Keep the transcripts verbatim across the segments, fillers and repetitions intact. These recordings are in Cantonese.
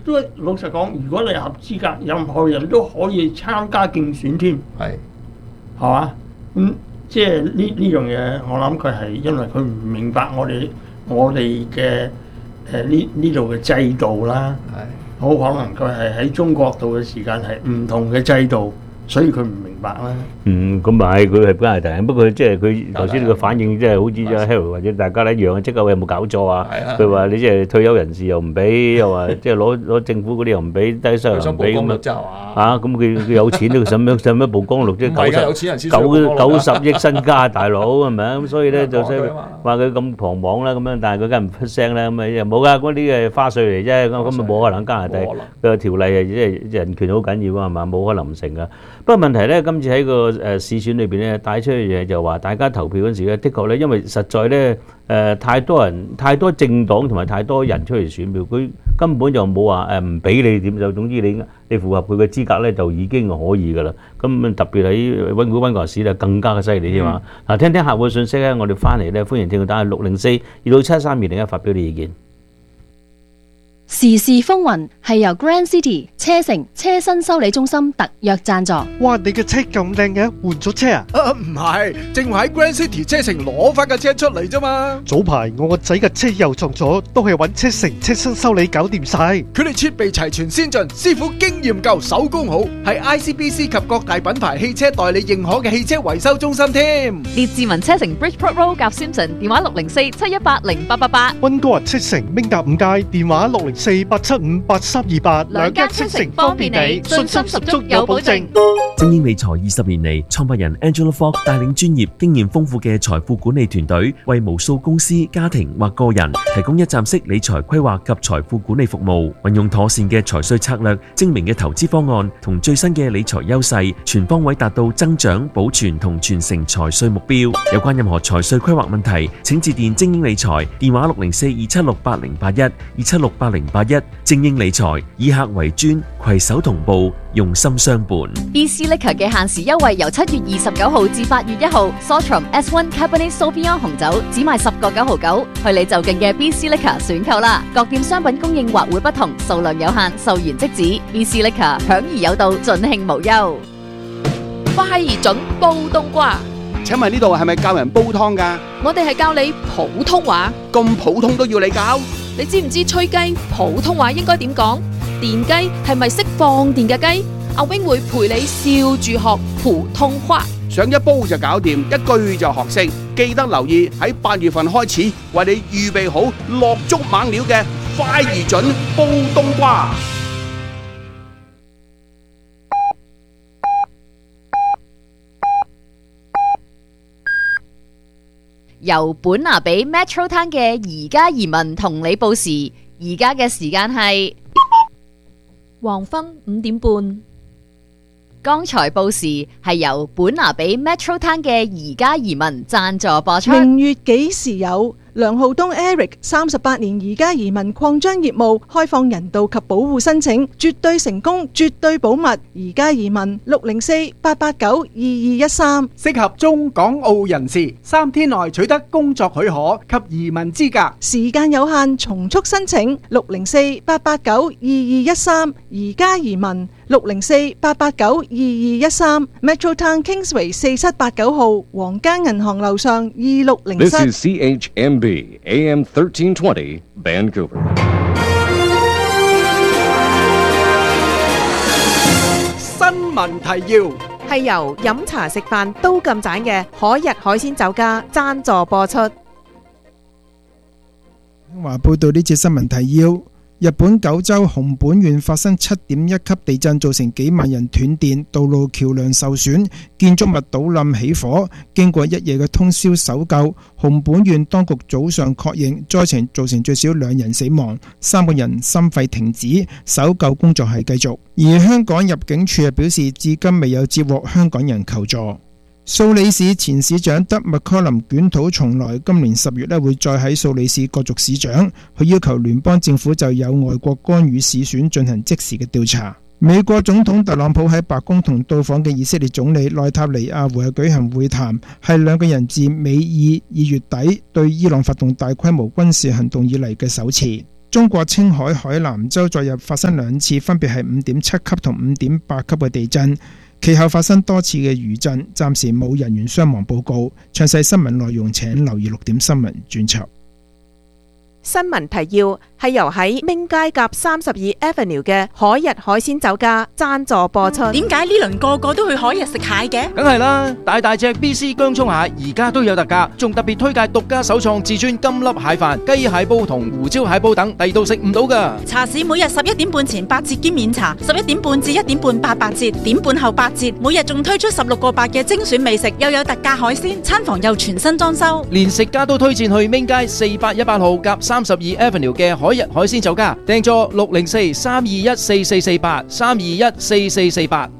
都老實講，如果你合資格，任何人都可以參加競選添， 係係嘛？咁、嗯、即係呢呢樣嘢，我諗佢係因為佢唔明白我哋我哋嘅誒呢呢度嘅制度啦。 係好可能佢係喺中國度嘅時間係唔同嘅制度，所以佢唔明白啦。 嗯，咁咪係佢係梗係大，不過即係佢頭先呢個反應，即係好似阿 Harold 或者大家一樣，即刻有冇搞錯啊？佢話你即係退休人士又唔俾，又話即係攞攞政府嗰啲又唔俾，低收入又唔俾咁啊！嚇咁佢佢有錢都使乜使乜曝光率啫？九十九九十億身家大佬係咪啊？咁所以咧就所以話佢咁狂妄啦咁樣，但係佢梗係唔出聲啦咁啊！又冇㗎，嗰啲係花絮嚟啫，咁咁啊冇可能加拿大嘅條例係即係人權好緊要啊係嘛？冇可能唔成㗎。不過問題咧，今次喺個誒市選裏邊咧帶出嘅嘢就話，大家投票嗰陣時咧，的確咧，因為實在咧誒、呃、太多人、太多政黨同埋太多人出嚟選票，佢根本就冇話誒唔俾你點就，總之你你符合佢嘅資格咧，就已經可以㗎啦。咁特別喺溫哥溫哥市咧，更加嘅犀利添嘛。嗱、嗯，聽聽客戶嘅信息咧，我哋翻嚟咧，歡迎聽眾打六零四二到七三二零一發表啲意見。 時事風雲係由 Grand City 車城車身修理中心特約贊助。 哇！你嘅車咁靚嘅，換咗車啊？ 啊唔係，正話喺 Grand City 車城攞翻架車出嚟啫嘛。 早排我個仔嘅車又撞咗，都係揾車城車身修理搞掂晒。 佢哋設備齊全先進，師傅經驗夠，手工好，係 I C B C 及各大品牌汽車代理認可嘅汽車維修中心添。 列治文車城 Bridgeport Road 夾 Simpson， 電話六零四七一八零八八八。 溫哥華車城明達五街，電話六零四八七五八三二八。 兩間車城方便你，信心十足有保證。 精英理財二十年嚟，創辦人 Angela Fogg 帶領專業、經驗豐富嘅財富管理團隊，為無數公司、家庭或個人提供一站式理財規劃及財富管理服務。運用妥善嘅財稅策略、精明嘅投資方案同最新嘅理財優勢，全方位達到增長、保存同傳承財稅目標。有關任何財稅規劃問題，請致電精英理財，電話六零四二七六八零八一二七六八零八一。精英理財以客為尊，攜手同步，用心相伴。 B C Liquor 嘅限時優惠由七月二十九號至八月一號 ，Sotrom S 一 Cabernet Sauvignon 紅酒只賣十個九毫九，去你就近嘅 B C Liquor 選購啦。各店商品供應或會不同，數量有限，售完即止。B C Liquor 享而有道，盡興無憂。 快而準煲冬瓜。 請問呢度係咪教人煲湯㗎？ 我哋係教你普通話。 咁普通都要你教？ 你知唔知吹雞普通話應該點講？電雞係咪識放電嘅雞？阿 wing 會陪你笑住學普通話， 上一煲就搞掂，一句就學識。記得留意喺八月份開始，為你預備好落足猛料嘅快而準煲冬瓜。 由本拿比 Metro Town 嘅而家移民同你報時，而家嘅時間係黃昏五點半。 剛才報時係由本拿比 Metro Town 嘅而家移民贊助播出。 明月幾時有？梁浩東 Eric 三十八年而家移民擴張業務，開放人道及保護申請，絕對成功，絕對保密。而家移民六零四八八九二二一三， 適合中港澳人士，三天內取得工作許可及移民資格， 時間有限，從速申請六零四八八九二二一三。而家移民六零四八八九二二一三 Metro Town Kingsway 四七八九號皇家銀行樓上二六零室。 This is C H M B A M thirteen twenty Vancouver。 新聞提要係由飲茶食飯都咁盞嘅海逸海鮮酒家贊助播出。 話報道呢節新聞提要。日本九州熊本縣發生七點一級地震，造成幾萬人斷電，道路橋樑受損，建築物倒冧起火。經過一夜嘅通宵搜救，熊本縣當局早上確認災情造成最少兩人死亡，三個人心肺停止，搜救工作係繼續。而香港入境處表示，至今未有接獲香港人求助。蘇里市前市長德麥柯林捲土重來，今年十月咧會再喺蘇里市角逐市長。佢要求聯邦政府就有外國干預市選進行即時嘅調查。美國總統特朗普喺白宮同到訪嘅以色列總理內塔尼亞胡係舉行會談，係兩個人自美伊二月底對伊朗發動大規模軍事行動以嚟嘅首次。 中國青海海南州昨日發生兩次分別係五點七級同五點八級嘅地震，其後發生多次嘅餘震，暫時冇人員傷亡報告。詳細新聞內容請留意六點新聞專輯。 新聞提要係由喺明街夾三十二 Avenue 嘅海日海鮮酒家贊助播出。 點解呢輪個個都去海日食蟹嘅？ 梗係啦，大大隻 B C 姜葱蟹而家都有特價，仲特別推介獨家首創至尊金粒蟹飯、雞蟹煲同胡椒蟹煲等，第度食唔到㗎。 茶市每日十一點半前八折兼免茶，十一點半至一點半八八折，點半後八折。每日仲推出十六個八嘅精選美食，又有特價海鮮，餐房又全新裝修。 連食家都推薦去明街四八一八號夾三十二 Avenue 嘅海日海鮮酒家，訂座六零四三二一四四四八三二一四四四八。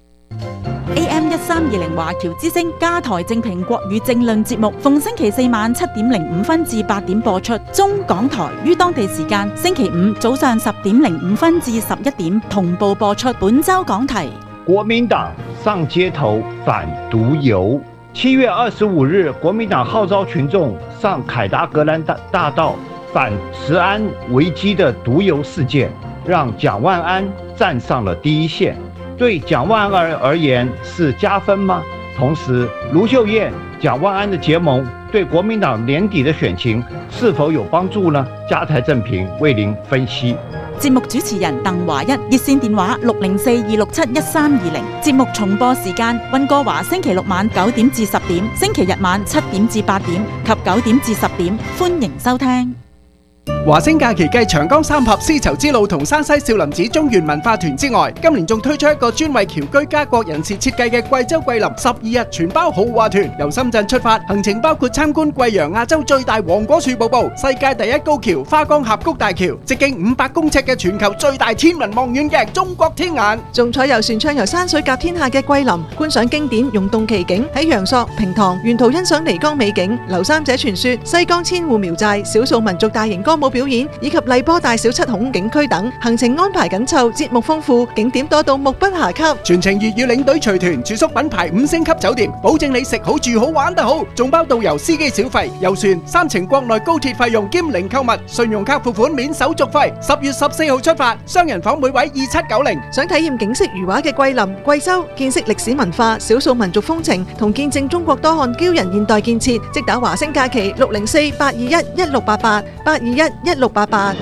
A M 一三二零華僑之聲加台正評國語政論節目，逢星期四晚七點零五分至八點播出。中港台於當地時間星期五早上十點零五分至十一點同步播出。本周講題： 國民黨上街頭反毒油。七月二十五日，國民黨號召群眾上凱達格蘭大大道反食安危機的毒油事件，讓蔣萬安站上了第一線。對蔣萬安而言是加分嗎？同時，盧秀燕、蔣萬安的結盟對國民黨年底的選情是否有幫助呢？加台正評為您分析。 節目主持人鄧華一，熱線電話六零四二六七一三二零。節目重播時間：溫哥華星期六晚九點至十點，星期日晚七點至八點及九點至十點。歡迎收聽。 華星假期繼長江三峽絲綢之路同山西少林寺中原文化團之外，今年仲推出一個專為僑居家國人士設計嘅貴州桂林十二日全包豪華團，由深圳出發，行程包括參觀貴陽亞洲最大黃果樹瀑布、世界第一高橋花崗峽谷大橋、直徑五百公尺嘅全球最大天文望遠鏡中國天眼， 仲坐遊船暢遊山水甲天下嘅桂林，觀賞經典溶洞奇景，喺陽朔、平塘沿途欣賞漓江美景、劉三姐傳說、西江千戶苗寨、少數民族大型歌舞表演以及荔波大小七孔景區等，行程安排緊湊，節目豐富，景點多到目不暇給。 全程粵語領隊隨團，住宿品牌五星級酒店，保證你食好住好玩得好，仲包導遊司機小費、遊船、三程國內高鐵費用兼零購物，信用卡付款免手續費。十月十四號出發，雙人房每位二七九零。 想體驗景色如畫嘅桂林、貴州，見識歷史文化、少數民族風情，同見證中國多項驕人現代建設，即打華星假期六零四八二一一六八八八二一一六八八。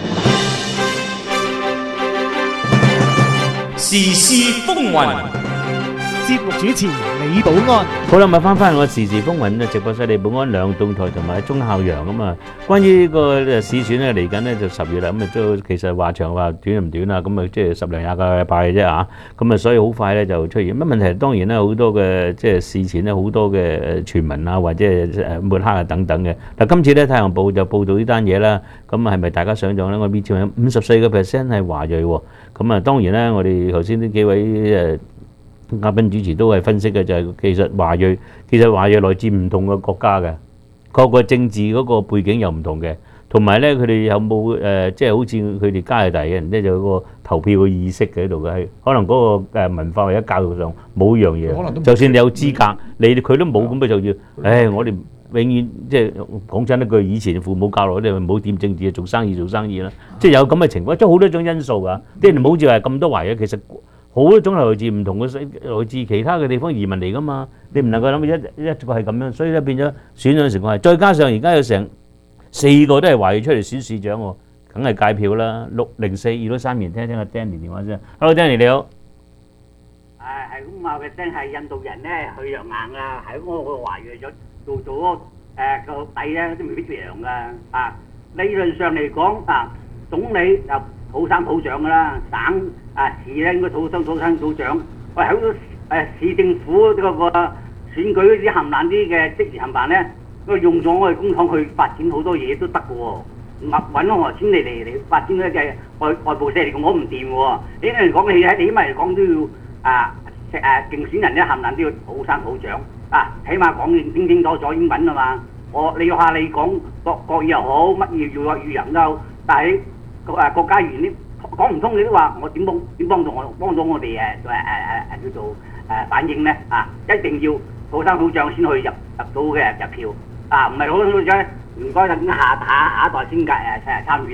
時事風雲， 節目主持李寶安。 好啦，咪翻翻我時事風雲嘅直播室，李寶安兩棟台同埋鐘孝陽咁啊。關於呢個市選咧，嚟緊咧就十月啦，咁啊都其實話長話短唔短啦，咁啊即係十零廿個禮拜嘅啫嚇，咁啊所以好快咧就出現。乜問題當然咧好多嘅即係事前咧好多嘅傳聞啊，或者係誒抹黑啊等等嘅。嗱今次咧《太陽報》就報導呢單嘢啦，咁啊係咪大家想象咧？我邊條有五十四個 percent 係華裔喎？咁啊當然咧，我哋頭先呢幾位誒嘉賓主持都係分析嘅，就係其實華裔其實華裔來自唔同嘅國家嘅，個個政治嗰個背景又唔同嘅，同埋咧佢哋有冇誒即係好似佢哋加拿大嘅人咧，就有個投票嘅意識喺度嘅，係可能嗰個誒文化或者教育上冇一樣嘢，就算你有資格，你佢都冇咁咪就要，誒我哋永遠即係講真一句，以前父母教落我哋唔好掂政治，做生意做生意啦，即係有咁嘅情況，即係好多種因素㗎，即係唔好似話咁多華裔，其實。好多種來自唔同嘅，來自其他嘅地方移民嚟噶嘛，你唔能夠諗一一個係咁樣，所以咧變咗選舉嘅情況係，再加上而家有成四個都係華裔出嚟選市長喎，梗係戒票啦。六零四二六三年，聽聽阿 Danny 電話先。Hello Danny 你好。誒係咁話嘅真係印度人咧，佢又硬啊，係我個華裔咗做做嗰誒個底咧都未必揚噶啊。理論上嚟講啊，總理就土生土長噶啦，省。啊，市咧應該土生土生土長，喂喺個誒市政府嗰個選舉嗰啲冚爛啲嘅職員冚唪唥咧，都用咗我哋公帑去發展好多嘢都得嘅喎，揾揾我錢嚟嚟嚟發展咧嘅外外部勢力我唔掂喎，你嚟講你喺你起碼嚟講都要啊誒競選人咧冚唪唥都要土生土長啊，起碼講清清楚楚英文啊嘛，我你話你講國國語又好，乜嘢要語人都好，但係誒國家語呢？講唔通你都話我點幫點幫到我幫到我哋誒誒誒誒叫做誒反應咧啊！一定要土生土長先去入入到嘅入票啊！唔係土生土長，唔該等下下下一代先介誒誒參與啦。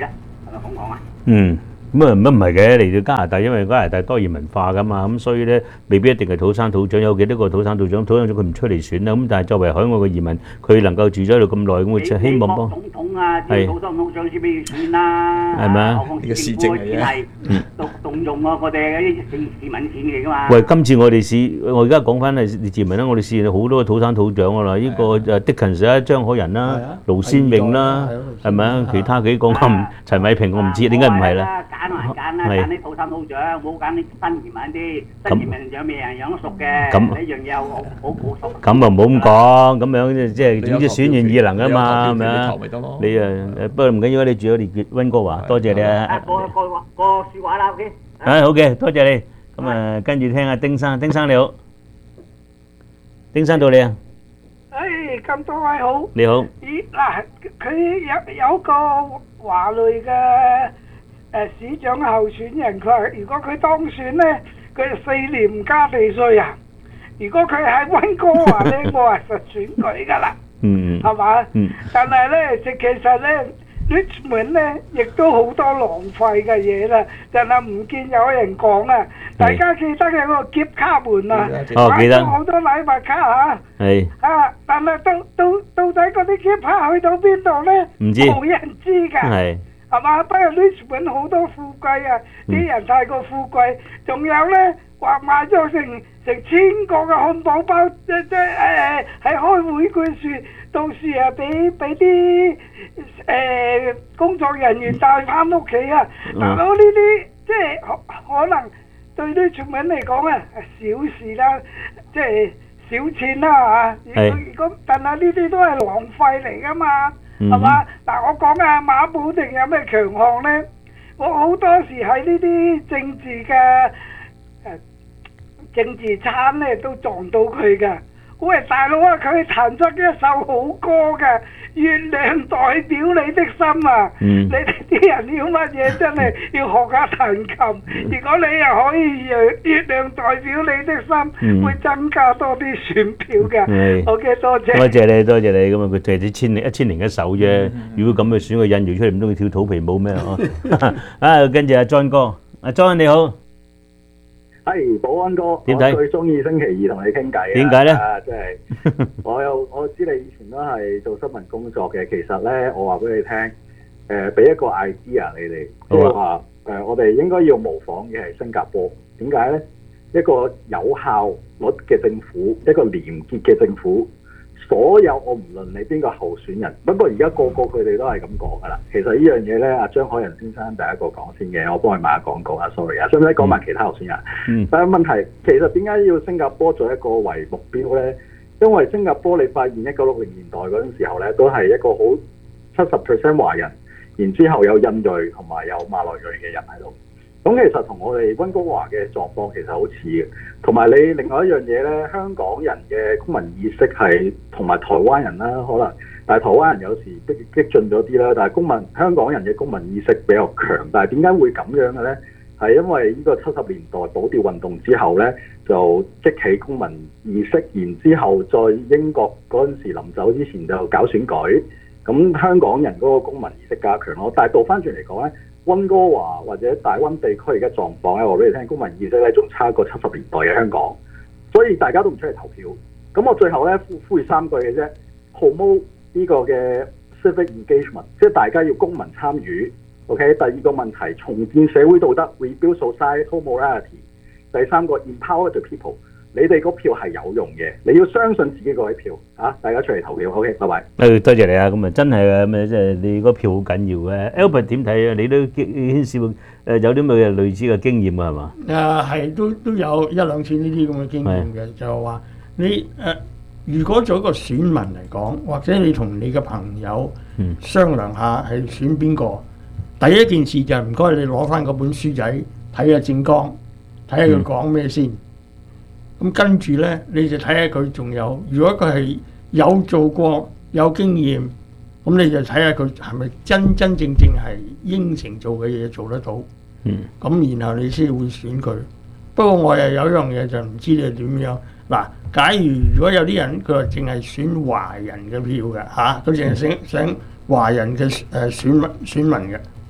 咪咁講啊？ 嗯。咁啊乜唔係嘅，嚟到加拿大，因為加拿大多元文化噶嘛，咁所以咧未必一定係土生土長，有幾多個土生土長，土生土長佢唔出嚟選啦。咁但係作為海外嘅移民，佢能夠住咗喺度咁耐，咁佢就希望幫。 總統啊，啲土生土長先俾佢選啦。 係咪啊？ 呢個市政嚟嘅。動動用啊，我哋啲市市民錢嚟噶嘛。 喂，今次我哋試，我而家講翻係自民啦，我哋試好多土生土長噶啦，呢個誒迪勤斯啦、張可人啦、盧先榮啦，係咪啊？其他幾個我唔，陳偉平我唔知，點解唔係啦？ 揀還揀啦，揀啲土生土長，唔好揀啲新移民啲。新移民養咩人養得熟嘅，呢樣嘢好好好熟。 咁啊唔好咁講，咁樣即係總之選完異能啊嘛，係咪啊？你誒不過唔緊要，你住咗你温哥華，多謝你啊！ 個個個説話啦 ，OK。 誒好嘅，多謝你。咁啊，跟住聽下丁生，丁生你好，丁生到你啊！ 誒，咁多位好。 你好。 咦嗱，佢有有個華裔嘅。誒市長候選人，佢話如果佢當選咧，佢四年唔加地稅啊！如果佢喺温哥華咧，我係實選佢噶啦， 嗯， 係嘛？ 嗯， 但係咧，其其實咧 ，Richmond 咧亦都好多浪費嘅嘢啦，但係唔見有人講啊！大家記得有個劫卡門啊， 哦記得， 好多禮物卡嚇， 係啊，但係到到到底嗰啲劫卡去到邊度咧？ 唔知， 冇人知㗎。 係。 係嘛？不過 Richmond 好多富貴啊，啲人太過富貴，仲有咧話買咗成成千個嘅漢堡包，即即誒喺開會嗰時，到時啊俾俾啲誒工作人員帶翻屋企啊！嗱，我呢啲即係可可能對 Richmond 嚟講啊係小事啦，即係少錢啦嚇。如果如果但係呢啲都係浪費嚟噶嘛。係嘛？嗱，我講啊，馬寶定有咩強項咧？我好多時喺呢啲政治嘅誒政治餐咧，都撞到佢噶。喂，大佬啊，佢彈出一首好歌嘅《月亮代表你的心》啊！嗯、你哋啲人要乜嘢？真係要學下彈琴。如果你又可以月月亮代表你的心，嗯、會增加多啲選票嘅。OK，多謝。 多謝你，多謝你。咁啊，佢借啲千零一千零一首啫。嗯、如果咁嘅選個印搖出嚟，唔通佢跳土皮舞咩？啊，跟住阿 John 哥，阿 John 你好。 係保安哥， 點睇？ 我最中意星期二同你傾偈啊！ 點解咧？ 啊，即係我有我知你以前都係做新聞工作嘅。其實咧，我話俾你聽，誒、呃，俾一個 idea 你哋，即係話誒，我哋應該要模仿嘅係新加坡。點解咧？一個有效率嘅政府，一個廉潔嘅政府。所有我唔論你邊個候選人，不過而家個個佢哋都係咁講噶啦。其實呢樣嘢咧，阿張海仁先生第一個講先嘅，我幫佢賣下廣告啊 ，sorry 啊，使唔使講埋其他候選人？嗯。但係問題其實點解要新加坡做一個為目標咧？因為新加坡你發現一九六零年代嗰陣時候咧，都係一個好七十 percent 華人，然之後有印裔同埋有馬來裔嘅人喺度。咁其實同我哋温哥華嘅狀況其實好似嘅，同埋你另外一樣嘢咧，香港人嘅公民意識係同埋台灣人啦，可能，但係台灣人有時激激進咗啲啦，但係公民香港人嘅公民意識比較強，但係點解會咁樣嘅咧？係因為呢個七十年代保釣運動之後咧，就激起公民意識，然之後在英國嗰陣時臨走之前就搞選舉，咁香港人嗰個公民意識加強咯。但係倒翻轉嚟講咧，温哥華或者大溫地區而家狀況咧，我俾你聽，公民意識咧仲差過七十年代嘅香港，所以大家都唔出嚟投票。咁我最後咧呼呼籲三句嘅啫 promote 呢個嘅 civic engagement， 即係大家要公民參與。OK， 第二個問題，重建社會道德 rebuild societal morality。第三個 empower the people。你哋嗰票係有用嘅，你要相信自己嗰啲票啊！大家出嚟投票 ，OK， 拜拜。 誒，多謝你啊！咁啊，真係嘅咁啊，即係你嗰票好緊要嘅。Albert 點睇啊？你都牽涉誒有啲咩嘅類似嘅經驗啊？係嘛？ 誒係都都有一兩次呢啲咁嘅經驗嘅，就係話你誒、呃，如果做一個選民嚟講，或者你同你嘅朋友商量下係選邊個，第一件事就係唔該你攞翻嗰本書仔睇下政綱，睇下佢講咩先。咁跟住咧，你就睇下佢仲有。如果佢係有做過、有經驗，咁你就睇下佢係咪真真正正係應承做嘅嘢做得到。嗯。咁然後你先會選佢。不過我又有一樣嘢就唔知你點樣。嗱，假如如果有啲人佢話淨係選華人嘅票嘅嚇，佢淨係想想華人嘅誒選民選民嘅，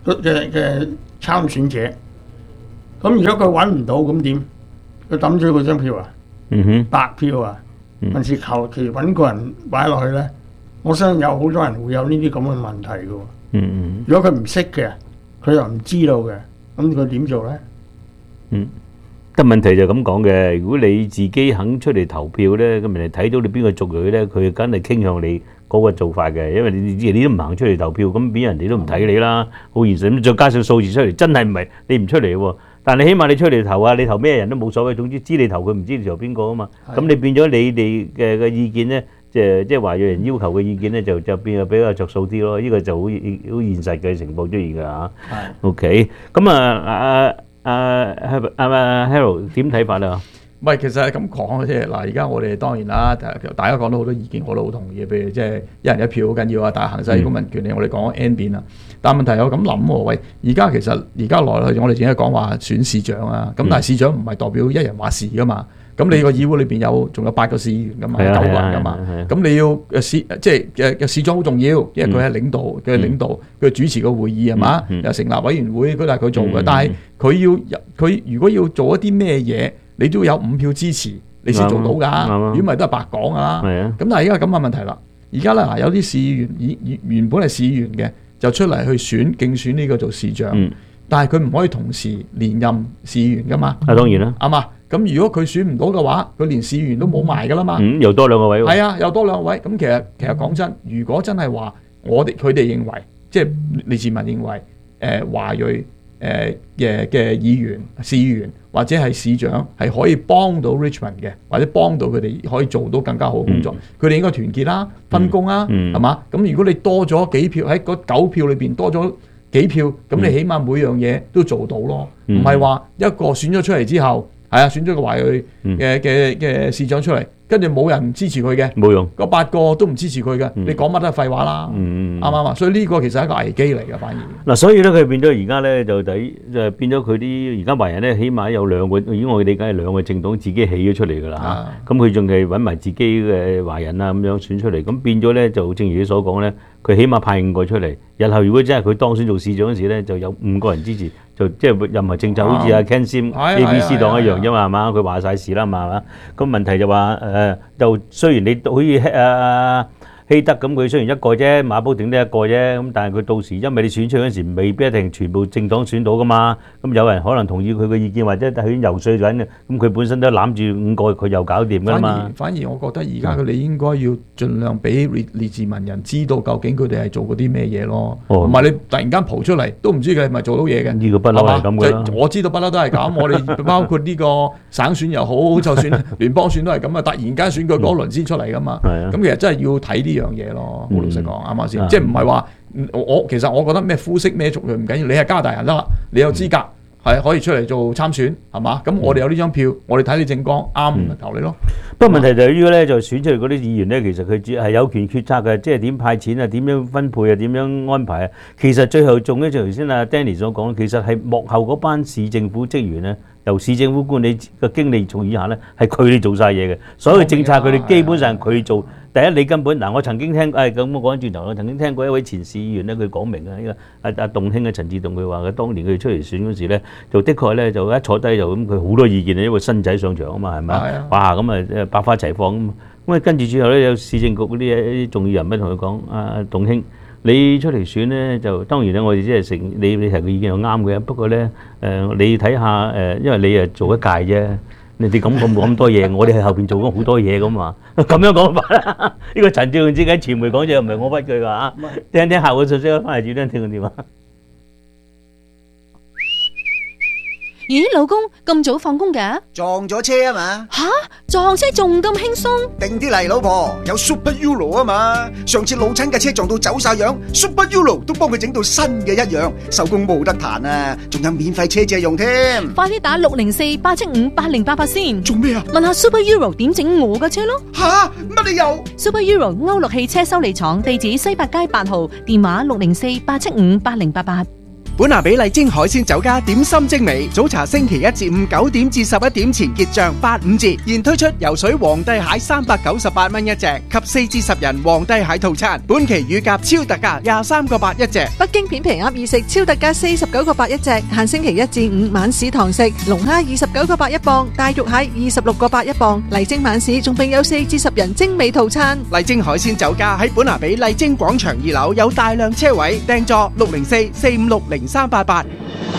嘅嘅參選者。咁如果佢揾唔到咁點？佢抌咗嗰張票啊？ 嗯哼， 白票啊？還是求其揾個人擺落去咧？我相信有好多人會有呢啲咁嘅問題嘅喎。 嗯嗯。 如果佢唔識嘅，佢又唔知道嘅，咁佢點做咧？ 嗯。但問題就咁講嘅，如果你自己肯出嚟投票咧，咁人哋睇到你邊個族裔咧，佢梗係傾向你嗰個做法嘅，因為你你都唔行出嚟投票，咁俾人哋都唔睇你啦，好現實。咁再加上數字出嚟，真係唔係你唔出嚟喎，但係你起碼你出嚟投啊，你投咩人都冇所謂，總之知你投佢，唔知你投邊個啊嘛。咁你變咗你哋嘅嘅意見咧，即係即係華裔人要求嘅意見咧，就就變咗比較着數啲咯。呢個就好好現實嘅情況出現㗎嚇。係。OK，咁啊啊。誒係阿 Harold 點睇法咧？ 唔係，其實係咁講嘅啫。嗱，而家我哋當然啦，大家講到好多意見，我都好同意。譬如即係一人一票好緊要啊，但係行使公民權利，我哋講 N 遍啦。但係問題我咁諗喎，喂，而家其實而家來去，我哋淨係講話選市長啊。咁但係市長唔係代表一人話事噶嘛。咁你個議會裏邊有仲有八個市議員噶嘛，九個人噶嘛。咁你要誒市即係嘅市長好重要，因為佢係領導，佢係領導，佢主持個會議係嘛，又成立委員會，嗰都係佢做嘅。但係佢要佢如果要做一啲咩嘢，你都要有五票支持，你先做到㗎。如果唔係都係白講㗎啦。咁但係而家咁嘅問題啦，而家咧嗱有啲市議員原原本係市議員嘅，就出嚟去選競選呢個做市長，但係佢唔可以同時連任市議員㗎嘛。 啊，當然啦。 啱嘛。咁如果佢選唔到嘅話，佢連市議員都冇埋㗎啦嘛。 嗯，又多兩個位喎。 係啊，又多兩個位。咁其實其實講真，如果真係話我哋佢哋認為，即係李志文認為，誒華裔誒嘅嘅議員、市議員或者係市長係可以幫到 Richmond 嘅，或者幫到佢哋可以做到更加好嘅工作。佢哋應該團結啦、分工啦，係嘛？咁如果你多咗幾票喺嗰九票裏邊多咗幾票，咁你起碼每樣嘢都做到咯。唔係話一個選咗出嚟之後。係啊，選咗個華裔嘅嘅嘅市長出嚟，跟住冇人支持佢嘅， 冇用。 嗰八個都唔支持佢嘅，你講乜都係廢話啦，啱唔啱啊？所以呢個其實係一個危機嚟嘅，反而。 嗱，所以咧佢變咗而家咧就抵就變咗佢啲而家華人咧，起碼有兩個，以我理解係兩個政黨自己起咗出嚟㗎啦嚇。咁佢仲係揾埋自己嘅華人啊咁樣選出嚟，咁變咗咧就正如你所講咧，佢起碼派五個出嚟。日後如果真係佢當選做市長嗰時咧，就有五個人支持。就即係任何政策，好似阿 Ken Sim A B C 黨一樣啫嘛，係嘛？佢話晒事啦嘛，係嘛？咁問題就話誒，就雖然你好似阿希德咁，佢雖然一個啫，馬寶鼎都一個啫，咁但係佢到時因為你選出嗰時，未必一定全部政黨選到噶嘛。咁有人可能同意佢嘅意見，或者佢游説緊嘅，咁佢本身都攬住五個，佢又搞掂噶嘛。 反而反而我覺得而家佢哋應該要盡量俾列治文人知道究竟佢哋係做嗰啲咩嘢咯。唔係你突然間蒲出嚟，都唔知佢係咪做到嘢嘅。 呢個不嬲係咁嘅啦。 我知道不嬲都係咁，我哋包括呢個省選又好，就算聯邦選都係咁啊！突然間選舉嗰輪先出嚟噶嘛。咁其實真係要睇呢樣嘢咯。好老實講，啱唔啱先？即係唔係話我其實我覺得咩膚色咩族裔唔緊要，你係加拿大人得啦，你有資格係可以出嚟做參選係嘛？咁我哋有呢張票，我哋睇你政綱啱咪投你咯。 不過問題就係呢個咧，就選出嚟嗰啲議員咧，其實佢只係有權決策嘅，即係點派錢啊，點樣分配啊，點樣安排啊。其實最後仲咧，就頭先阿 Danny 所講，其實係幕後嗰班市政府職員咧，由市政府管理嘅經理從以下咧，係佢哋做晒嘢嘅，所有政策佢哋基本上佢做。第一，你根本嗱，我曾經聽，誒咁我講翻轉頭，我曾經聽過一位前市議員咧，佢講明啊，呢個阿阿棟興嘅陳志棟，佢話佢當年佢出嚟選嗰時咧，就的確咧就一坐低就咁，佢好多意見啊，因為新仔上場啊嘛，係咪？哇，咁啊誒百花齊放咁，咁啊跟住之後咧有市政局嗰啲一啲重要人物同佢講，阿棟興，你出嚟選咧就當然咧，我哋即係成你你提嘅意見又啱嘅，不過咧誒你睇下誒，因為你誒做一屆啫。你哋咁咁咁多嘢，我哋喺後邊做咗好多嘢咁嘛，咁樣講法啦。呢個陳志榮之間傳媒講嘢，唔係我屈佢㗎嚇，聽聽下個信息翻嚟，轉聽聽個電話。 咦，老公咁早放工㗎？ 撞咗車啊嘛！ 吓，撞車仲咁輕鬆？ 定啲嚟，老婆，有 Super Euro 啊嘛！上次老親嘅車撞到走晒樣 ，Super Euro 都幫佢整到新嘅一樣，收工冇得彈啊！仲有免費車借用添。 快啲打六零四八七五八零八八先。 做咩啊？ 問下 Super Euro 點整我嘅車咯。 吓，乜理由 ？Super Euro 歐陸汽車修理廠，地址西八街八號，電話六零四八七五八零八八。 本拿比麗晶海鮮酒家點心精美，早茶星期一至五九點至十一點前結賬八五折，現推出游水皇帝蟹三百九十八蚊一隻及四至十人皇帝蟹套餐，本期乳鴿超特價廿三個八一隻。 北京片皮鴨二食超特價四十九個八一隻，限星期一至五晚市堂食，龍蝦二十九個八一磅，大肉蟹二十六個八一磅，麗晶晚市仲並有四至十人精美套餐。 麗晶海鮮酒家喺本拿比麗晶廣場二樓有大量車位，訂座六零四四五六零三八八。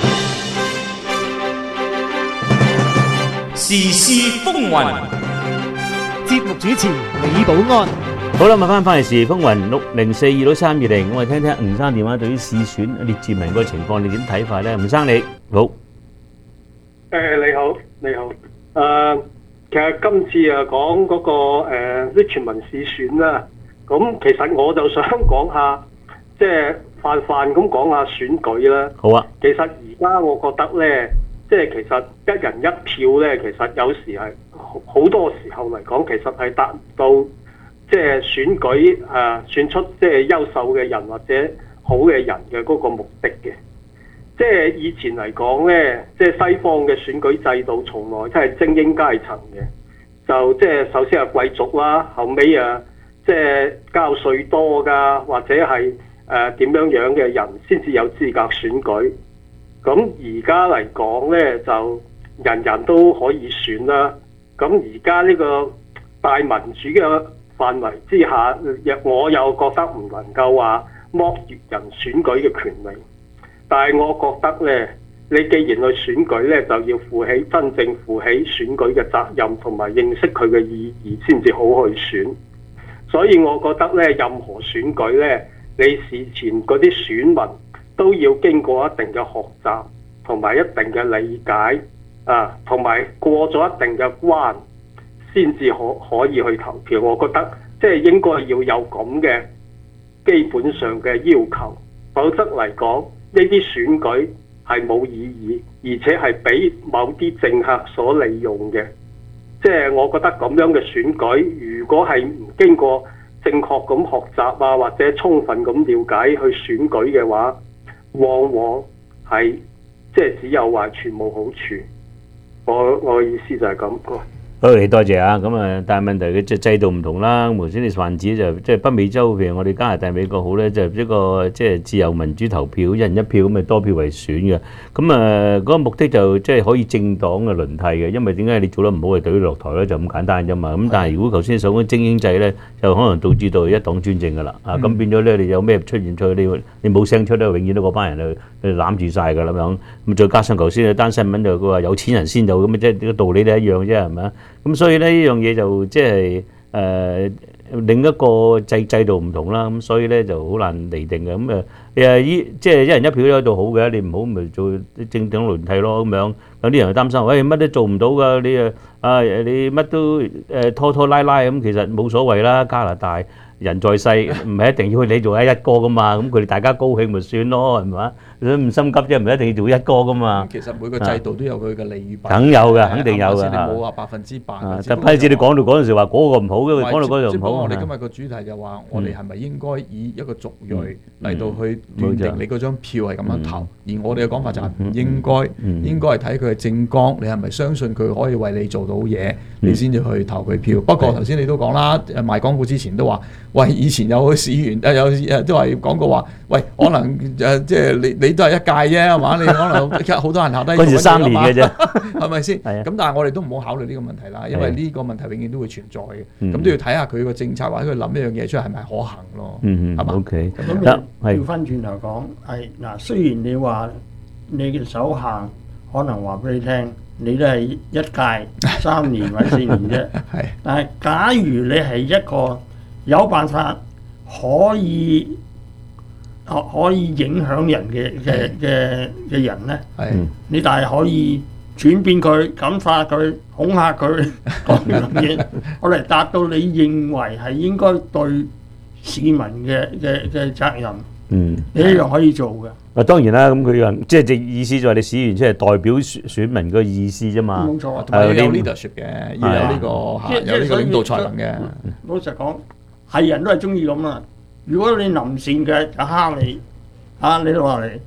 時事風雲， 節目主持李寶安。 好啦，咪翻返嚟時事風雲六零四二六三二零，我哋聽聽吳生電話對於市選列治文嗰個情況，你點睇法咧？吳生你好。 誒你好，你好。誒，其實今次啊講嗰個誒Richmond市選啦，咁其實我就想講下，即係泛泛咁講下選舉啦。 好啊。 其實而家我覺得咧，即係其實一人一票咧，其實有時係好多時候嚟講，其實係達到即係選舉誒、呃、選出即係優秀嘅人或者好嘅人嘅嗰個目的嘅。即係以前嚟講咧，即係西方嘅選舉制度從來都係精英階層嘅，就即係首先係貴族啦，後尾啊即係交稅多㗎，或者係誒點樣樣嘅人先至有資格選舉。咁而家嚟講咧，就人人都可以選啦。咁而家呢個大民主嘅範圍之下，我又覺得唔能夠話剝奪人選舉嘅權利。但係我覺得咧，你既然去選舉咧，就要負起真正負起選舉嘅責任，同埋認識佢嘅意義先至好去選。所以我覺得咧，任何選舉咧，你事前嗰啲選民都要經過一定嘅學習同埋一定嘅理解啊，同埋過咗一定嘅關先至可可以去投票。我覺得即係應該要有咁嘅基本上嘅要求，否則嚟講呢啲選舉係冇意義，而且係俾某啲政客所利用嘅。即係我覺得咁樣嘅選舉，如果係唔經過正確咁學習啊，或者充分咁了解去選舉嘅話，往往係即係只有壞處冇好處。我我意思就係咁。 好，你多謝啊！咁啊，但係問題嘅即係制度唔同啦。頭先你泛指就即係北美洲，譬如我哋加拿大、美國好咧，就一個即係自由民主投票，一人一票咁咪多票為選嘅。咁啊，嗰個目的就即係可以政黨嘅輪替嘅，因為點解你做得唔好係懟你落台咧，就咁簡單啫嘛。咁但係如果頭先你所講精英制咧，就可能導致到一黨專政噶啦。啊，咁變咗咧，你有咩出現出去，你你冇聲出咧，永遠都嗰班人就攬住曬㗎啦咁樣。咁再加上頭先嘅單新聞就佢話有錢人先有咁嘅，即係個道理都一樣啫，係咪啊？咁所以咧呢樣嘢就即係誒另一個制制度唔同啦，咁所以咧就好難釐定嘅。咁誒誒依即係一人一票都喺度好嘅，你唔好咪做政黨輪替咯咁樣。有啲人就擔心，喂乜都做唔到㗎，你誒啊你乜都誒拖拖拉拉咁，其實冇所謂啦。加拿大人在世唔係一定要你做一一個㗎嘛，咁佢哋大家高興咪算咯，係咪？你唔心急啫，唔係一定要做一個㗎嘛。 其實每個制度都有佢嘅利與弊。 梗有㗎，肯定有㗎。 你冇話百分之百。 但係譬如你講到嗰陣時話嗰個唔好嘅，講到嗰樣唔好。 我哋今日個主題就話，我哋係咪應該以一個族裔嚟到去斷定你嗰張票係咁樣投？而我哋嘅講法就係唔應該，應該係睇佢嘅政綱，你係咪相信佢可以為你做到嘢，你先至去投佢票。不過頭先你都講啦，賣廣告之前都話，喂，以前有個市員誒有誒都係講過話，喂，可能誒即係你你都係一屆啫，係嘛？你可能好多人下低嗰陣三年嘅啫，係咪先？咁但係我哋都唔好考慮呢個問題啦，因為呢個問題永遠都會存在嘅。咁都要睇下佢個政策或者佢諗一樣嘢出嚟係咪可行咯？ 嗯嗯， 係嘛 ？OK， 咁調翻轉頭講係嗱，雖然你話你嘅手下可能話俾你聽，你都係一屆三年或者四年啫，係。但係假如你係一個有辦法可以可可以影響人嘅嘅嘅嘅人咧，係你但係可以轉變佢、感化佢、恐嚇佢講樣嘢，我嚟達到你認為係應該對市民嘅嘅嘅責任， 嗯， 你一樣可以做嘅。 啊，當然啦，咁佢話即係隻意思就係你選完出嚟代表選選民個意思啫嘛。 冇錯， 同埋要有 leadership 嘅，要有呢個嚇有呢個領導才能嘅。 老實講，係人都係中意咁啦。如果你臨線嘅就蝦你，啊你落嚟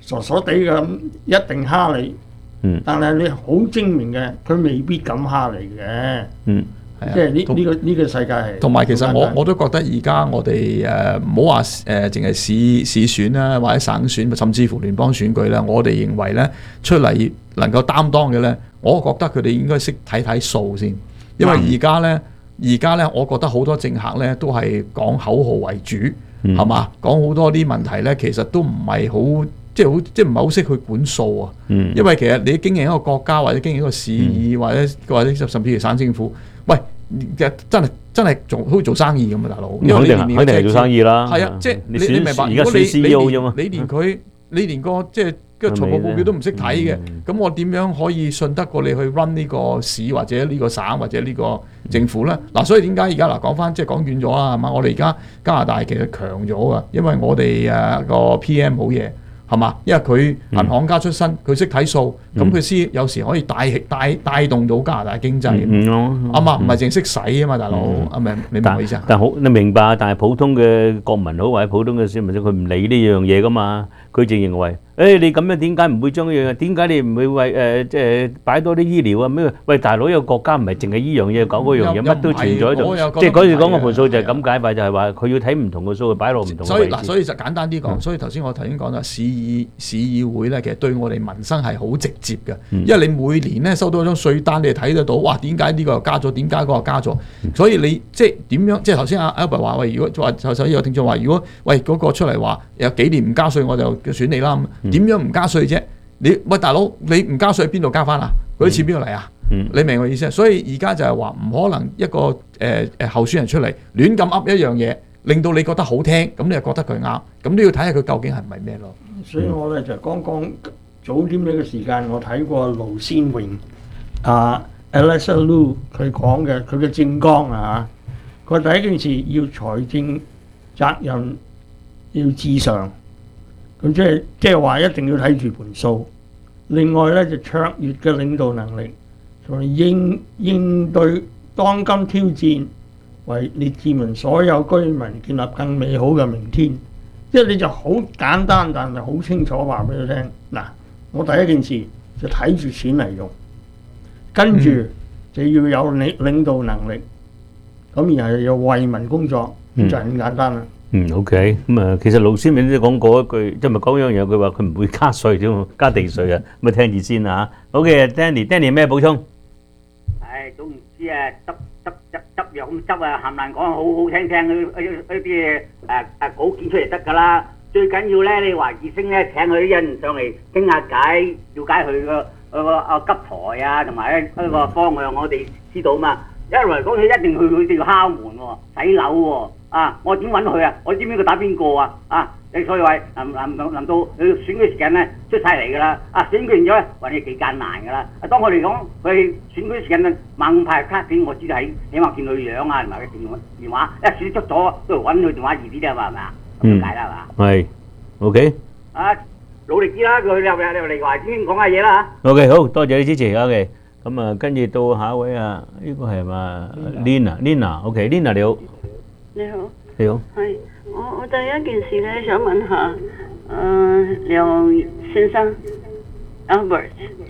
傻傻地嘅咁一定蝦你。 嗯。 但係你好精明嘅，佢未必敢蝦你嘅。 嗯。 即係呢呢個呢個世界係。 同埋其實我我都覺得而家我哋誒唔好話誒淨係市市選啦，或者省選，甚至乎聯邦選舉咧，我哋認為咧出嚟能夠擔當嘅咧，我覺得佢哋應該識睇睇數先，因為而家咧而家咧，我覺得好多政客咧都係講口號為主，係嘛、嗯？講好多啲問題咧，其實都唔係好。即係好，即係唔係好識去管數啊！嗯、因為其實你經營一個國家或者經營一個市議、嗯、或者或者甚至乎省政府，喂，其實真係真係做好似做生意咁啊，大佬！因為你年肯定係做生意啦。 係啊，即係你你明白？ 而家選 C E O 啫嘛， 你連佢你連個即係個財務報表都唔識睇嘅，咁我點樣可以信得過你去 run 呢個市或者呢個省或者呢個政府咧？嗱、嗯，所以點解而家嗱講翻即係講遠咗啊？係嘛？我哋而家加拿大其實強咗啊，因為我哋誒個 P M 好嘢。係嘛？因為佢銀行家出身，佢識睇數，咁佢先有時可以帶帶帶動到加拿大經濟。啱嘛？唔係淨識使啊嘛，大佬。啊明你明我意思啊？ 但好你明白，但係普通嘅國民好或者普通嘅市民，佢唔理呢樣嘢噶嘛。佢淨認為，誒你咁樣點解唔會將呢樣嘢？點解你唔會為誒即係擺多啲醫療啊？咩？喂大佬，有國家唔係淨係依樣嘢講嗰樣嘢，乜都存在喺度。即係嗰時講個盤數就係咁解法，就係話佢要睇唔同嘅數，擺落唔同嘅位置。 所以嗱，所以就簡單啲講，所以頭先我頭先講啦，市議市議會咧，其實對我哋民生係好直接嘅，因為你每年咧收到一張稅單，你係睇得到，哇點解呢個又加咗？點解嗰個又加咗？所以你即係點樣？即係頭先阿 Albert 話喂，如果話頭先有聽眾話，如果喂嗰個出嚟話有幾年唔加稅，我就選你啦。點樣唔加稅啫？你喂大佬，你唔加稅邊度加翻啊？嗰啲錢邊度嚟啊？嗯、你明我意思啊？所以而家就係話唔可能一個誒誒、呃、候選人出嚟亂咁噏一樣嘢，令到你覺得好聽，咁你又覺得佢啱，咁都要睇下佢究竟係唔係咩咯？ 所以我咧就剛剛早啲呢個時間，我睇過盧先榮啊 Alexa Lu 佢講嘅佢嘅政綱啊，佢第一件事要財政責任要至上。咁即係即係話一定要睇住盤數，另外咧就卓越嘅領導能力，同埋應應對當今挑戰，為列治文所有居民建立更美好嘅明天。即係你就好簡單，但係好清楚話俾佢聽。嗱，我第一件事就睇住錢嚟用，跟住就要有領領導能力，咁然後又要為民工作，就係咁簡單啦。 嗯 ，OK，咁啊，其實盧先明都講過一句，即係咪講一樣嘢？佢話佢唔會加稅添，加地稅啊，咁啊聽住先啊嚇。OK，Danny，Danny 咩補充？ 唉，都唔知啊，執執執執藥咁執啊，冚唪唥講好好聽聽嗰嗰嗰啲誒誒稿件出嚟得㗎啦。最緊要咧，你華智星咧請佢啲人上嚟傾下偈，了解佢個個個啊急台啊，同埋咧嗰個方向，我哋知道嘛。一來講起一定去佢哋敲門喎，洗樓喎。啊！我點揾佢啊？我知唔知佢打邊個啊？啊！你所以話臨臨臨臨到佢選舉時間咧出晒嚟㗎啦！啊選舉完咗咧，揾嘢幾艱難㗎啦！啊當我哋講佢選舉時間咧猛派卡片，我知道喺起碼見佢樣啊，同埋佢電電話，一選出咗都揾佢電話易啲啦嘛，係咪啊？咁解啦係嘛？ 係 OK。 啊努力啲啦！佢入入嚟華先講下嘢啦嚇。 OK 好多謝你支持 OK。咁啊跟住到下一位啊，呢個係嘛 Lina，Lina OK Lina 你好。 你好， 你好， 係我我第一件事咧想問下，誒、呃、梁先生 Albert，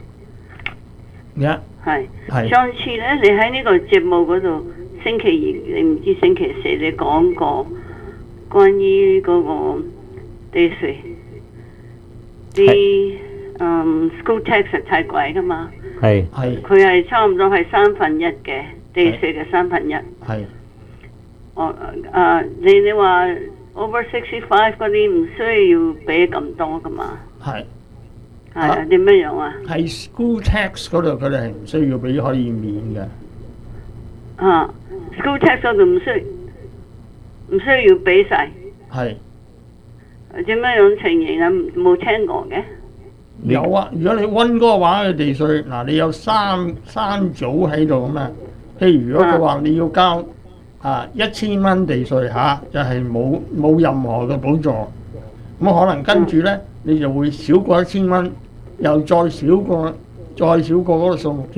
yeah. 係係上次咧你喺呢個節目嗰度星期二你唔知星期四你講過關於嗰個地稅啲誒 school tax 係太貴噶嘛， 係係佢係差唔多係三分一嘅地稅嘅三分一， 係。 哦，誒，你你話 over sixty five 嗰啲唔需要俾咁多噶嘛？ 係係啊，點樣樣啊？ 係 school tax 嗰度佢哋係唔需要俾，可以免嘅。 啊 ，school tax 嗰度唔需唔需要俾晒？ 係。 點樣樣情形啊？冇聽過嘅。 有啊，如果你溫哥華嘅地稅，嗱你有三三組喺度咁啊。譬如如果佢話你要交。啊！一千蚊地稅嚇、啊，就係冇冇任何嘅補助，咁可能跟住咧，你就會少過一千蚊，又再少過再少過嗰個數目添。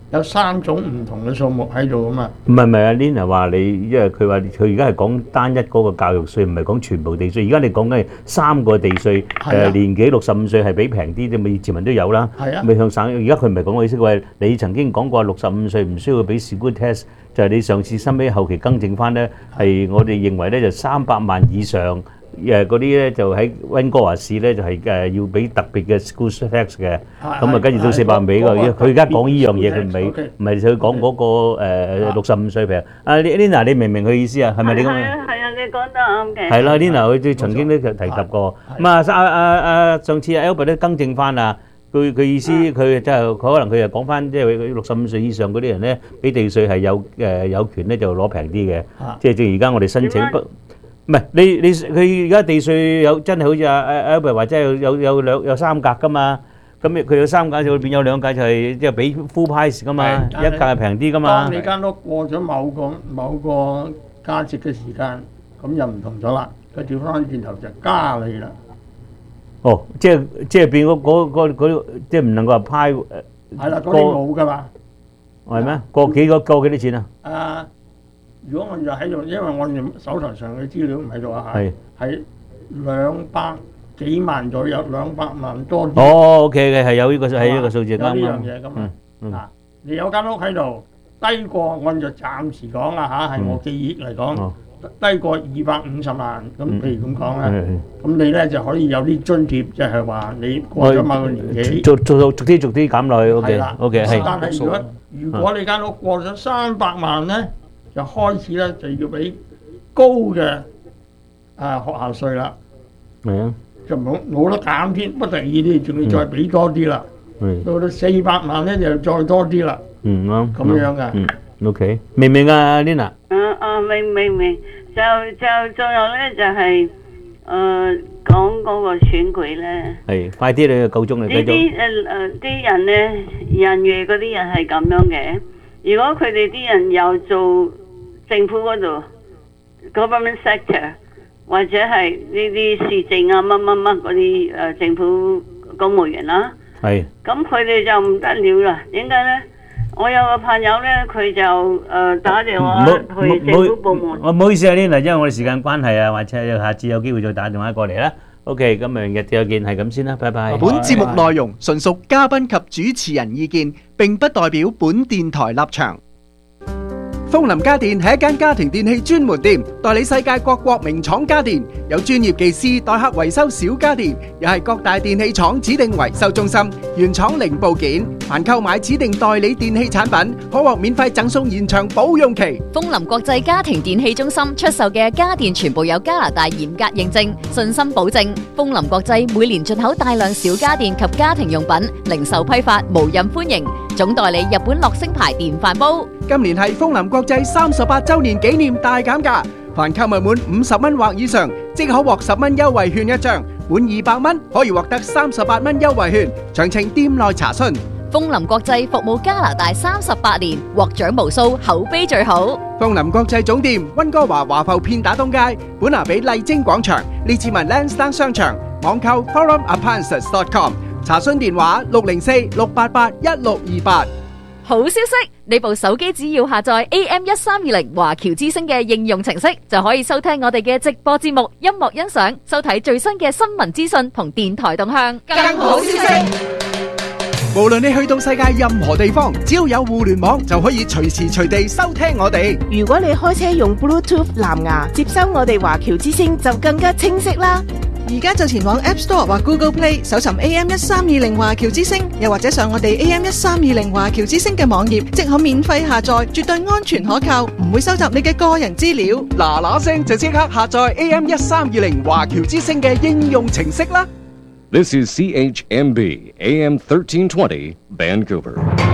有三種唔同嘅數目喺度啊嘛。 唔係唔係啊 ，Lina 話你，因為佢話佢而家係講單一嗰個教育稅，唔係講全部地稅。而家你講緊係三個地稅，誒年紀六十五歲係比平啲，啲咪自民都有啦。 係啊， 咪向省。而家佢唔係講我意思，佢話你曾經講過六十五歲唔需要俾 school test，就係你上次收尾後期更正翻咧，係我哋認為咧就三百萬以上。誒嗰啲咧就喺溫哥華市咧就係誒要俾特別嘅 school tax 嘅，咁啊跟住到四百萬俾個。佢而家講呢樣嘢，佢唔係唔係佢講嗰個誒六十五歲平。阿 Lina 你明唔明佢意思啊？係咪你咁？ 係啊係啊，你講得啱嘅。 係啦 ，Lina 佢曾經都提及過。咁啊阿阿阿上次阿 Albert 都更正翻啦，佢佢意思佢即係佢可能佢又講翻，即係六十五歲以上嗰啲人咧，俾地稅係有誒有權咧就攞平啲嘅，即係正如而家我哋申請不。唔係你你佢而家地稅有真係好似阿阿 Albert 話，即係有有有兩有三格噶嘛，咁佢有三格就會變有兩格就係即係俾 full price 噶嘛，一格係平啲噶嘛。 當你間屋過咗某個某個價值嘅時間，咁又唔同咗啦，佢調翻轉頭就加你啦。 哦，即係即係變嗰嗰嗰嗰即係唔能夠話派誒。 係啦，嗰啲冇噶嘛。 係咩？過幾個過幾多錢啊？ 啊！如果我就喺度，因為我哋手頭上嘅資料唔喺度啊，係係兩百幾萬左右，兩百萬多啲。 哦 ，OK 嘅，係有呢個係呢個數字啱啱。 有呢樣嘢咁啊，嗱，你有間屋喺度，低過我就暫時講啦嚇，係我記憶嚟講，低過二百五十萬，咁譬如咁講啦，咁你咧就可以有啲津貼，即係話你過咗某個年紀， 逐逐逐啲逐啲減落去 ，OK，OK 係。 但係如果如果你間屋過咗三百萬咧，就開始咧就要俾高嘅啊學校稅啦， 係啊， 就冇冇得減添，不得已啲仲要再俾多啲啦，到到四百萬咧就再多啲啦， 嗯啱， 咁樣噶， 嗯 OK，明唔明啊 Lina？ 啊啊明明明，就就仲有咧就係誒講嗰個選舉咧， 係快啲你夠鐘你繼續。 呢啲誒誒啲人咧，人越嗰啲人係咁樣嘅，如果佢哋啲人又做政府嗰度 government sector 或者係呢啲市政啊乜乜乜嗰啲誒政府公務員啦， 係， 咁佢哋就唔得了啦。點解咧？我有個朋友咧，佢就誒打電話去政府部門。 我唔好意思啊 Lina，因為我哋時間關係啊，或者下次有機會再打電話過嚟啦。OK，咁明日再見，係咁先啦，拜拜。 本節目內容純屬嘉賓及主持人意見，並不代表本電台立場。風林家電係一間家庭電器專門店，代理世界各國名廠家電，有專業技師代客維修小家電，又係各大電器廠指定維修中心，原廠零部件。凡購買指定代理電器產品，可獲免費贈送延長保用期。 風林國際家庭電器中心出售嘅家電全部有加拿大嚴格認證，信心保證。風林國際每年進口大量小家電及家庭用品，零售批發無任歡迎。總代理日本樂聲牌電飯煲。 今年係風林國際三十八週年紀念大減價，凡購物滿五十蚊或以上，即可獲十蚊優惠券一張；滿二百蚊可以獲得三十八蚊優惠券。詳情店內查詢。 風林國際服務加拿大三十八年，獲獎無數，口碑最好。 風林國際總店溫哥華華埠片打東街，本拿比麗晶廣場，列治文 Lansdowne 商場，網購 forum appliances dot com， 查詢電話六零四六八八一六二八。 好消息，你部手機只要下載 A M 一三二零華僑之聲嘅應用程式，就可以收聽我哋嘅直播節目、音樂欣賞、收睇最新嘅新聞資訊同電台動向。 更好消息，無論你去到世界任何地方，只要有互聯網，就可以隨時隨地收聽我哋。 如果你開車用 Bluetooth 藍牙接收我哋華僑之聲，就更加清晰啦。 而家就前往 App Store 或 Google Play 搜尋 A M 一三二零華僑之聲，又或者上我哋 A M 一三二零華僑之聲嘅網頁，即可免費下載，絕對安全可靠，唔會收集你嘅個人資料。 嗱嗱聲就即刻下載 A M 一三二零華僑之聲嘅應用程式啦。 This is C H M B A M thirteen twenty Vancouver。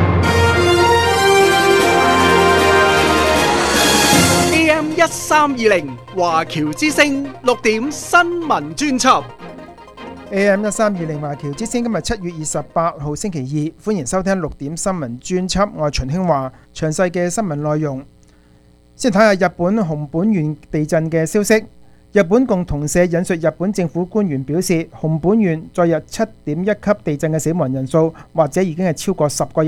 A M 一三二零華僑之聲六點新聞專輯。 A M 一三二零華僑之聲今日七月二十八號星期二，歡迎收聽六點新聞專輯。我係秦興華，詳細嘅新聞內容先睇下日本熊本縣地震嘅消息。日本共同社引述日本政府官員表示，熊本縣昨日七點一級地震嘅死亡人數或者已經係超過十個人，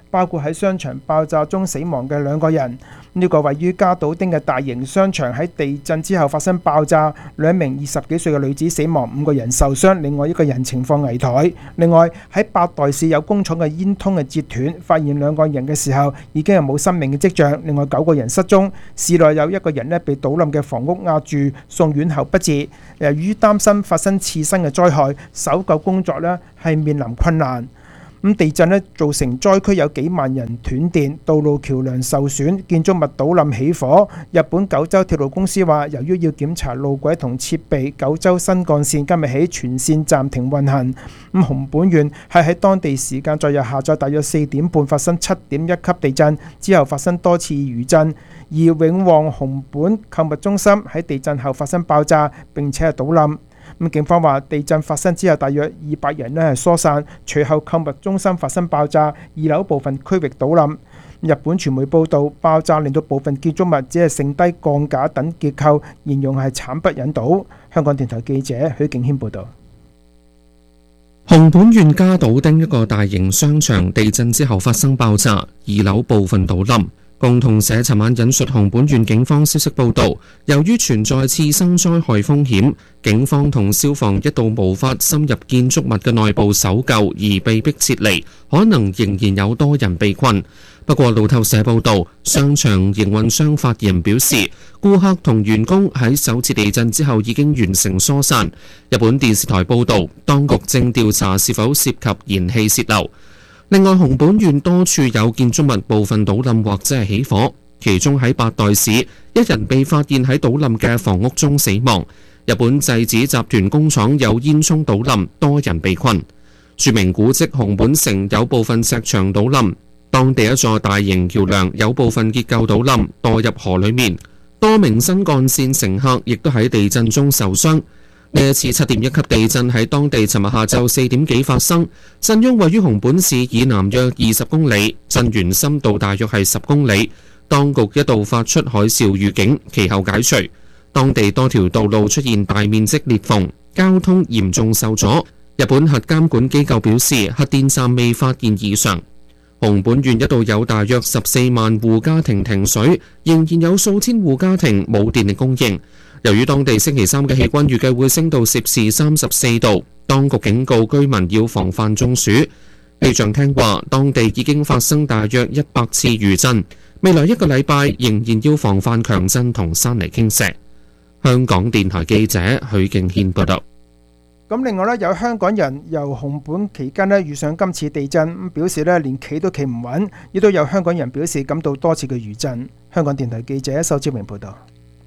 包括喺商場爆炸中死亡嘅兩個人。呢個位於加島町嘅大型商場喺地震之後發生爆炸，兩名二十幾歲嘅女子死亡，五個人受傷，另外一個人情況危殆。另外喺八代市有工廠嘅煙通嘅截斷，發現兩個人嘅時候已經係冇生命嘅跡象，另外九個人失蹤。市內有一個人呢被倒冧嘅房屋壓住，送院後不治。由於擔心發生次生嘅災害，搜救工作呢係面臨困難。咁地震咧造成災區有幾萬人斷電，道路橋梁受損，建築物倒冧起火。日本九州鐵路公司話，由於要檢查路軌同設備，九州新幹線今日起全線暫停運行。咁熊本縣係喺當地時間昨日下晝大約四點半發生七點一級地震，之後發生多次餘震。而永旺熊本購物中心喺地震後發生爆炸，並且係倒冧。咁警方話地震發生之後，大約二百人咧係疏散，隨後購物中心發生爆炸，二樓部分區域倒冧。日本傳媒報道，爆炸令到部分建築物只係剩低鋼架等結構，形容係慘不忍睹。香港電台記者許敬軒報導。 熊本縣加島町一個大型商場地震之後發生爆炸，二樓部分倒冧。共同社尋晚引述熊本縣警方消息報導，由於存在次生災害風險，警方同消防一度無法深入建築物嘅內部搜救，而被迫撤離，可能仍然有多人被困。不過路透社報導，商場營運商發言人表示，顧客同員工喺首次地震之後已經完成疏散。日本電視台報導，當局正調查是否涉及燃氣洩漏。另外，熊本縣多處有建築物部分倒冧或者係起火，其中喺八代市，一人被發現喺倒冧嘅房屋中死亡。日本製紙集團工廠有煙囪倒冧，多人被困。著名古蹟熊本城有部分石牆倒冧，當地一座大型橋梁有部分結構倒冧，墮入河裡面。多名新幹線乘客亦都喺地震中受傷。呢一次七點一級地震喺當地尋日下晝四點幾發生，震央位於熊本市以南約二十公里，震源深度大約係十公里。當局一度發出海嘯預警，其後解除。當地多條道路出現大面積裂縫，交通嚴重受阻。日本核監管機構表示，核電站未發現異常。熊本縣一度有大約十四萬戶家庭停水，仍然有數千戶家庭冇電力供應。由於當地星期三嘅氣溫預計會升到攝氏三十四度，當局警告居民要防範中暑。氣象廳話，當地已經發生大約一百次餘震，未來一個禮拜仍然要防範強震同山泥傾瀉。香港電台記者許敬軒報道。 咁另外咧，有香港人由熊本期間咧遇上今次地震，咁表示咧連企都企唔穩，亦都有香港人表示感到多次嘅餘震。香港電台記者仇志明報道。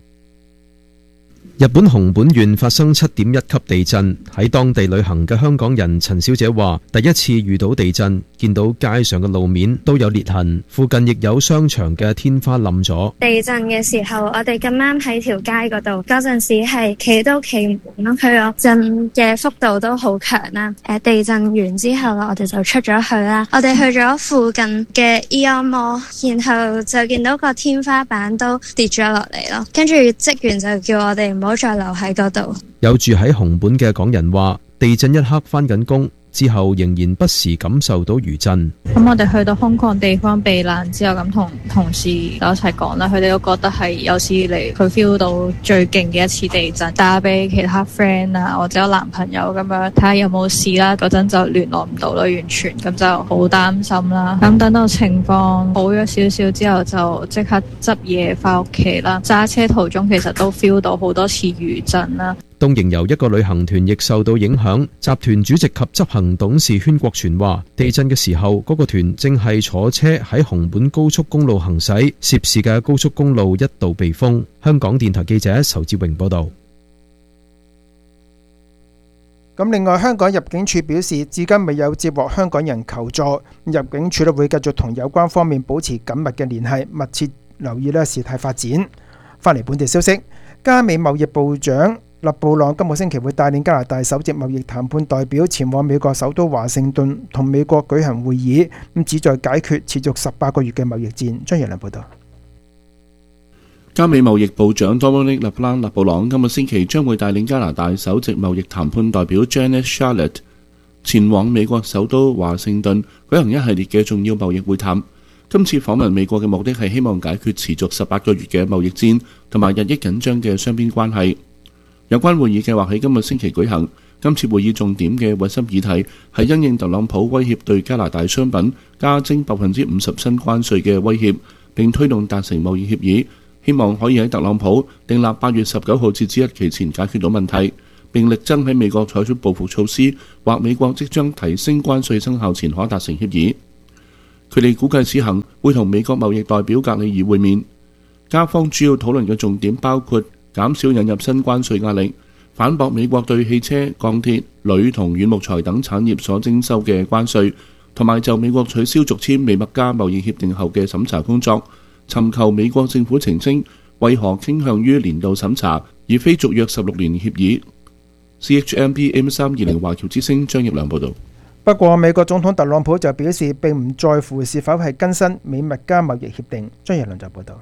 日本熊本縣發生七點一級地震，喺當地旅行嘅香港人陳小姐話：第一次遇到地震，見到街上嘅路面都有裂痕，附近亦有商場嘅天花冧咗。 地震嘅時候，我哋咁啱喺條街嗰度，嗰陣時係企都企唔穩咯，佢個震嘅幅度都好強啦。誒，地震完之後啦，我哋就出咗去啦，我哋去咗附近嘅 Aeon Mall，然後就見到個天花板都跌咗落嚟咯，跟住職員就叫我哋唔好再留喺嗰度。 有住喺熊本嘅港人話，地震一刻返緊工之後，仍然不時感受到餘震。 咁我哋去到空曠地方避難之後，咁同同事就一齊講啦，佢哋都覺得係有史以嚟佢 feel 到最勁嘅一次地震，打俾其他 friend 啊或者有男朋友咁樣睇下有冇事啦。嗰陣就聯絡唔到啦，完全咁就好擔心啦。咁等到情況好咗少少之後，就即刻執嘢翻屋企啦。揸車途中其實都 feel 到好多次餘震啦。 東瀛遊一個旅行團亦受到影響，集團主席及執行董事禤國全話：地震嘅時候，嗰個團正係坐車喺熊本高速公路行駛，涉事嘅高速公路一度被封。香港電台記者仇志榮報道。 咁另外，香港入境處表示，至今未有接獲香港人求助，入境處咧會繼續同有關方面保持緊密嘅聯繫，密切留意咧事態發展。翻嚟本地消息，加美貿易部長勒布朗今個星期會帶領加拿大首席貿易談判代表前往美國首都華盛頓同美國舉行會議，咁旨在解決持續十八個月嘅貿易戰。張陽良報道。 加美貿易部長 Dominic LeBlanc 勒布朗今個星期將會帶領加拿大首席貿易談判代表 Janet Charlotte 前往美國首都華盛頓舉行一系列嘅重要貿易會談。今次訪問美國嘅目的係希望解決持續十八個月嘅貿易戰同埋日益緊張嘅雙邊關係。有關會議計劃喺今個星期舉行。今次會議重點嘅核心議題係因應特朗普威脅對加拿大商品加徵百分之五十新關稅嘅威脅，並推動達成貿易協議，希望可以喺特朗普訂立八月十九號截止日期前解決到問題，並力爭喺美國採取報復措施或美國即將提升關稅生效前可達成協議。佢哋估計此行會同美國貿易代表格里爾會面。加方主要討論嘅重點包括減少引入新關稅壓力，反駁美國對汽車、鋼鐵、鋁同軟木材等產業所徵收嘅關稅，同埋就美國取消續簽美墨加貿易協定後嘅審查工作，尋求美國政府澄清為何傾向於年度審查而非續約十六年協議。C H M B M 三二零華僑之聲張業良報導。 不過，美國總統特朗普就表示並唔在乎是否係更新美墨加貿易協定。張業良就報導。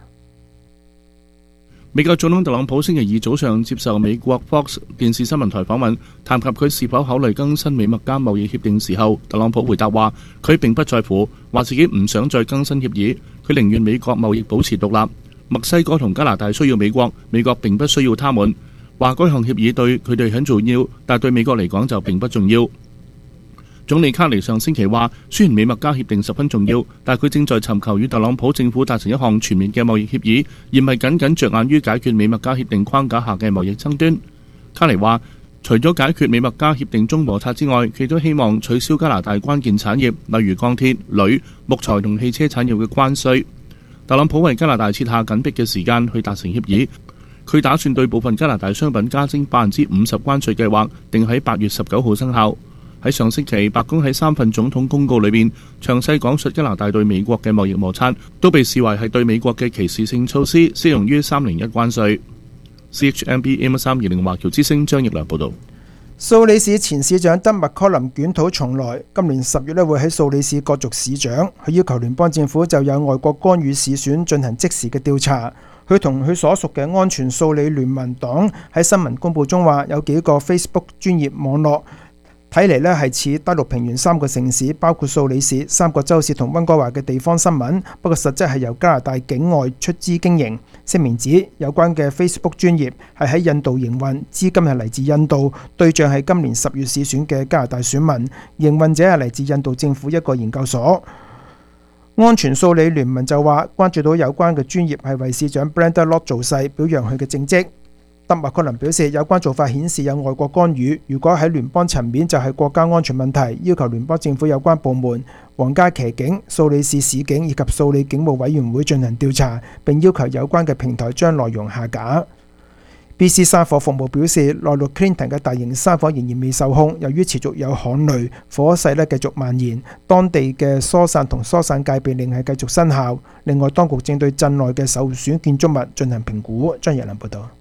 美國總統特朗普星期二早上接受美國 Fox 電視新聞台訪問，談及佢是否考慮更新美墨加貿易協定時候，特朗普回答話佢並不在乎，話自己唔想再更新協議，佢寧願美國貿易保持獨立。墨西哥同加拿大需要美國，美國並不需要他們。話該項協議對佢哋很重要，但對美國嚟講就並不重要。總理卡尼上星期話，雖然美墨加協定十分重要，但佢正在尋求與特朗普政府達成一項全面嘅貿易協議，而唔係僅僅着眼於解決美墨加協定框架下嘅貿易爭端。卡尼話，除咗解決美墨加協定中摩擦之外，佢都希望取消加拿大關鍵產業，例如鋼鐵、鋁、木材同汽車產業嘅關稅。特朗普為加拿大設下緊迫嘅時間去達成協議，佢打算對部分加拿大商品加徵百分之五十關稅計劃，定喺八月十九號生效。喺上星期，白宮喺三份總統公告裏面詳細講述加拿大對美國嘅貿易摩擦，都被視為係對美國嘅歧視性措施，適用於三零一關稅。C H M B M 三二零華僑之聲張業良報導。 蘇里市前市長德麥柯林捲土重來，今年十月咧會喺蘇里市角逐市長，佢要求聯邦政府就有外國干預市選進行即時嘅調查。佢同佢所屬嘅安全蘇里聯盟黨喺新聞公佈中話，有幾個 Facebook 專業網絡睇嚟咧係似大陸平原三個城市，包括蘇里市、三個州市同溫哥華嘅地方新聞，不過實質係由加拿大境外出資經營。聲明指有關嘅 Facebook 專頁係喺印度營運，資金係嚟自印度，對象係今年十月市選嘅加拿大選民，營運者係嚟自印度政府一個研究所。安全蘇里聯盟就話關注到有關嘅專頁係為市長 Brenda Lott 造勢，表揚佢嘅政績。德麥柯林表示，有關做法顯示有外國干預，如果喺聯邦層面就係國家安全問題，要求聯邦政府有關部門、皇家騎警、蘇里市市警以及蘇里警務委員會進行調查，並要求有關嘅平台將內容下架。B C 山火服務表示，內陸 Clinton 嘅大型山火仍然未受控，由於持續有旱雷，火勢咧繼續蔓延，當地嘅疏散同疏散戒備令係繼續生效。另外，當局正對鎮內嘅受損建築物進行評估。張日良報導。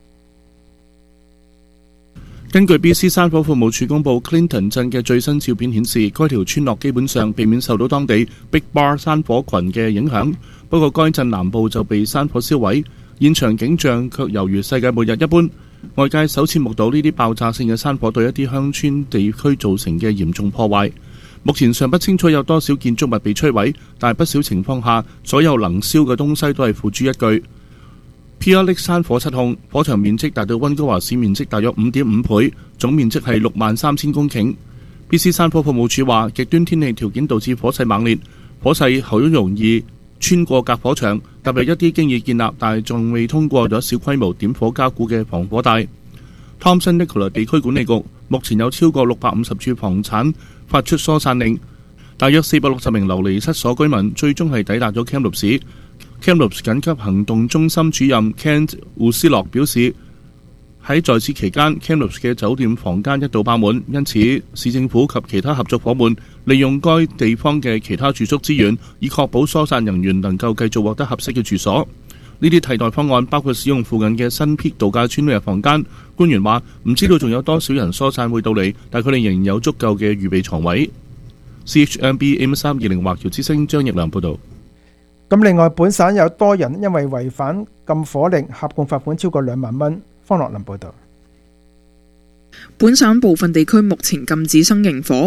根據 B C 山火服務處公佈 ，Clinton 鎮嘅最新照片顯示，該條村落基本上避免受到當地 Big Bar 山火群嘅影響。不過，該鎮南部就被山火燒毀，現場景象卻猶如世界末日一般。外界首次目睹呢啲爆炸性嘅山火對一啲鄉村地區造成嘅嚴重破壞。目前尚不清楚有多少建築物被摧毀，但係不少情況下，所有能燒嘅東西都係付諸一炬。Pierre Lake 山火失控，火場面積達到溫哥華市面積大約五點五倍，總面積係六萬三千公頃。B C 山火服務處話，極端天氣條件導致火勢猛烈，火勢好容易穿過隔火牆，踏入一啲經已建立但係仲未通過咗小規模點火加固嘅防火帶。Thompson Nicola 地區管理局目前有超過六百五十處房產發出疏散令，大約四百六十名流離失所居民最終係抵達咗 Kamloops。Kamloops 緊急行動中心主任 Kent 胡斯洛表示，喺在此期間 Kamloops 嘅酒店房間一度爆滿，因此市政府及其他合作伙伴利用該地方嘅其他住宿資源，以確保疏散人員能夠繼續獲得合適嘅住所。呢啲替代方案包括使用附近嘅新 Peak 度假村嘅房間。官員話唔知道仲有多少人疏散會到嚟，但佢哋仍然有足夠嘅預備床位。C H M B M 三二零華僑之聲張奕良報導。 咁另外，本省有多人因為違反禁火令，合共罰款超過兩萬蚊。方樂林報導。 本省部分地區目前禁止生營火。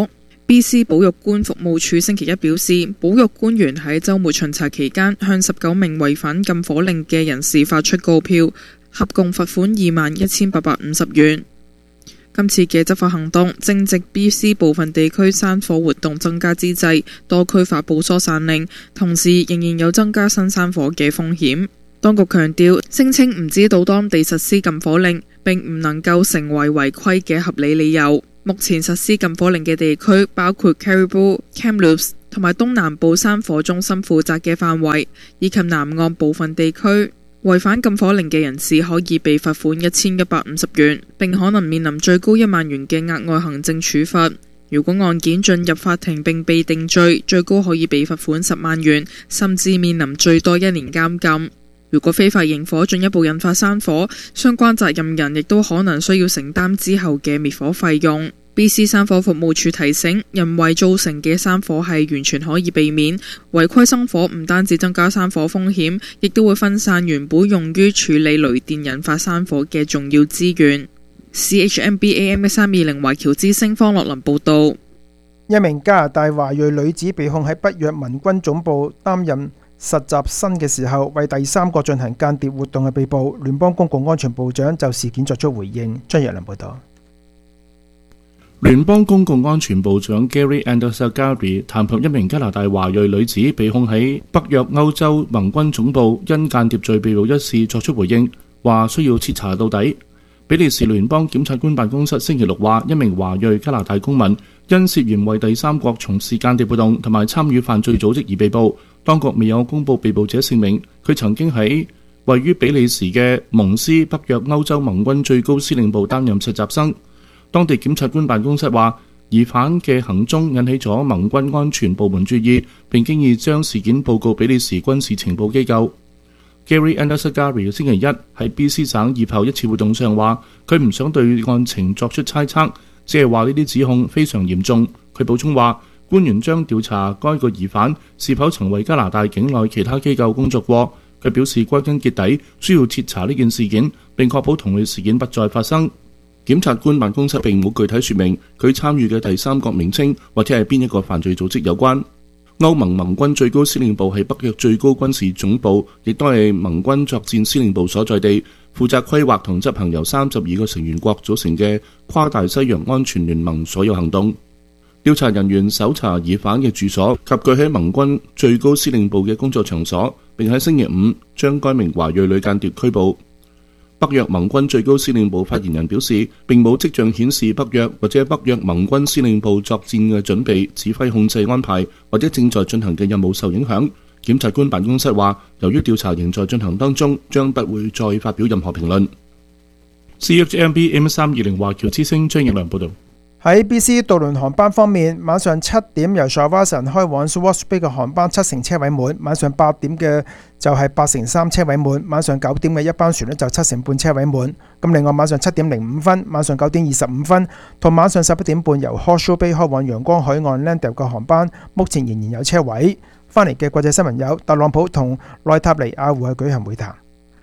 B C 保育官服務處星期一表示，保育官員喺週末巡查期間向十九名違反禁火令嘅人士發出告票，合共罰款二萬一千八百五十元。今次嘅執法行動正值 B C 部分地區山火活動增加之際，多區發布疏散令，同時仍然有增加新山火嘅風險。當局強調，聲稱唔知道當地實施禁火令並唔能夠成為違規嘅合理理由。目前實施禁火令嘅地區包括 Caribou、Kamloops 同埋東南部山火中心負責嘅範圍，以及南岸部分地區。違反禁火令嘅人士可以被罰款一千一百五十元，並可能面臨最高一萬元嘅額外行政處罰。如果案件進入法庭並被定罪，最高可以被罰款十萬元，甚至面臨最多一年監禁。如果非法營火進一步引發山火，相關責任人亦都可能需要承擔之後嘅滅火費用。B C 山火服務處提醒，人為造成嘅山火係完全可以避免，違規生火唔單止增加山火風險，亦都會分散原本用於處理雷電引發山火嘅重要資源。C H M B A M 三二零華僑之聲方樂林報導。 一名加拿大華裔女子被控喺北約盟軍總部擔任實習生嘅時候，為第三國進行間諜活動嘅被捕。聯邦公共安全部長就事件作出回應。張若良報導。 聯邦公共安全部長 Gary Andosagari 談及一名加拿大華裔女子被控喺北約歐洲盟軍總部因間諜罪被捕一事作出回應，話需要徹查到底。比利時聯邦檢察官辦公室星期六話，一名華裔加拿大公民因涉嫌為第三國從事間諜活動同埋參與犯罪組織而被捕，當局未有公布被捕者姓名。佢曾經喺位於比利時嘅蒙斯北約歐洲盟軍最高司令部擔任實習生。當地檢察官辦公室話，疑犯嘅行蹤引起咗盟軍安全部門注意，並經已將事件報告比利時軍事情報機構。Gary Andosagari 星期一喺 B C 省二炮一次活動上話，佢唔想對案情作出猜測，只係話呢啲指控非常嚴重。佢補充話，官員將調查該個疑犯是否曾為加拿大境內其他機構工作過。佢表示，歸根結底需要徹查呢件事件，並確保同類事件不再發生。檢察官辦公室並冇具體說明佢參與嘅第三國名稱或者係邊一個犯罪組織有關。歐盟盟軍最高司令部係北約最高軍事總部，亦都係盟軍作戰司令部所在地，負責規劃同執行由三十二個成員國組成嘅跨大西洋安全聯盟所有行動。調查人員搜查疑犯嘅住所及佢喺盟軍最高司令部嘅工作場所，並喺星期五將該名華裔女間諜拘捕。北約盟軍最高司令部發言人表示，並冇跡象顯示北約或者北約盟軍司令部作戰嘅準備、指揮控制安排或者正在進行嘅任務受影響。檢察官辦公室話，由於調查仍在進行當中，將不會再發表任何評論。C H M B M 三二零華僑之聲張奕良報導。 喺 B C 渡輪航班方面，晚上七點由 Shawinigan 開往 Swartz Bay 嘅航班七成車位滿，晚上八點嘅就係八成三車位滿，晚上九點嘅一班船呢就七成半車位滿。咁另外晚上七點零五分、晚上九點二十五分同晚上十一點半由 Horseshoe Bay 開往陽光海岸 Landale 嘅航班，目前仍然有車位。翻嚟嘅國際新聞有特朗普同內塔尼亞胡去舉行會談。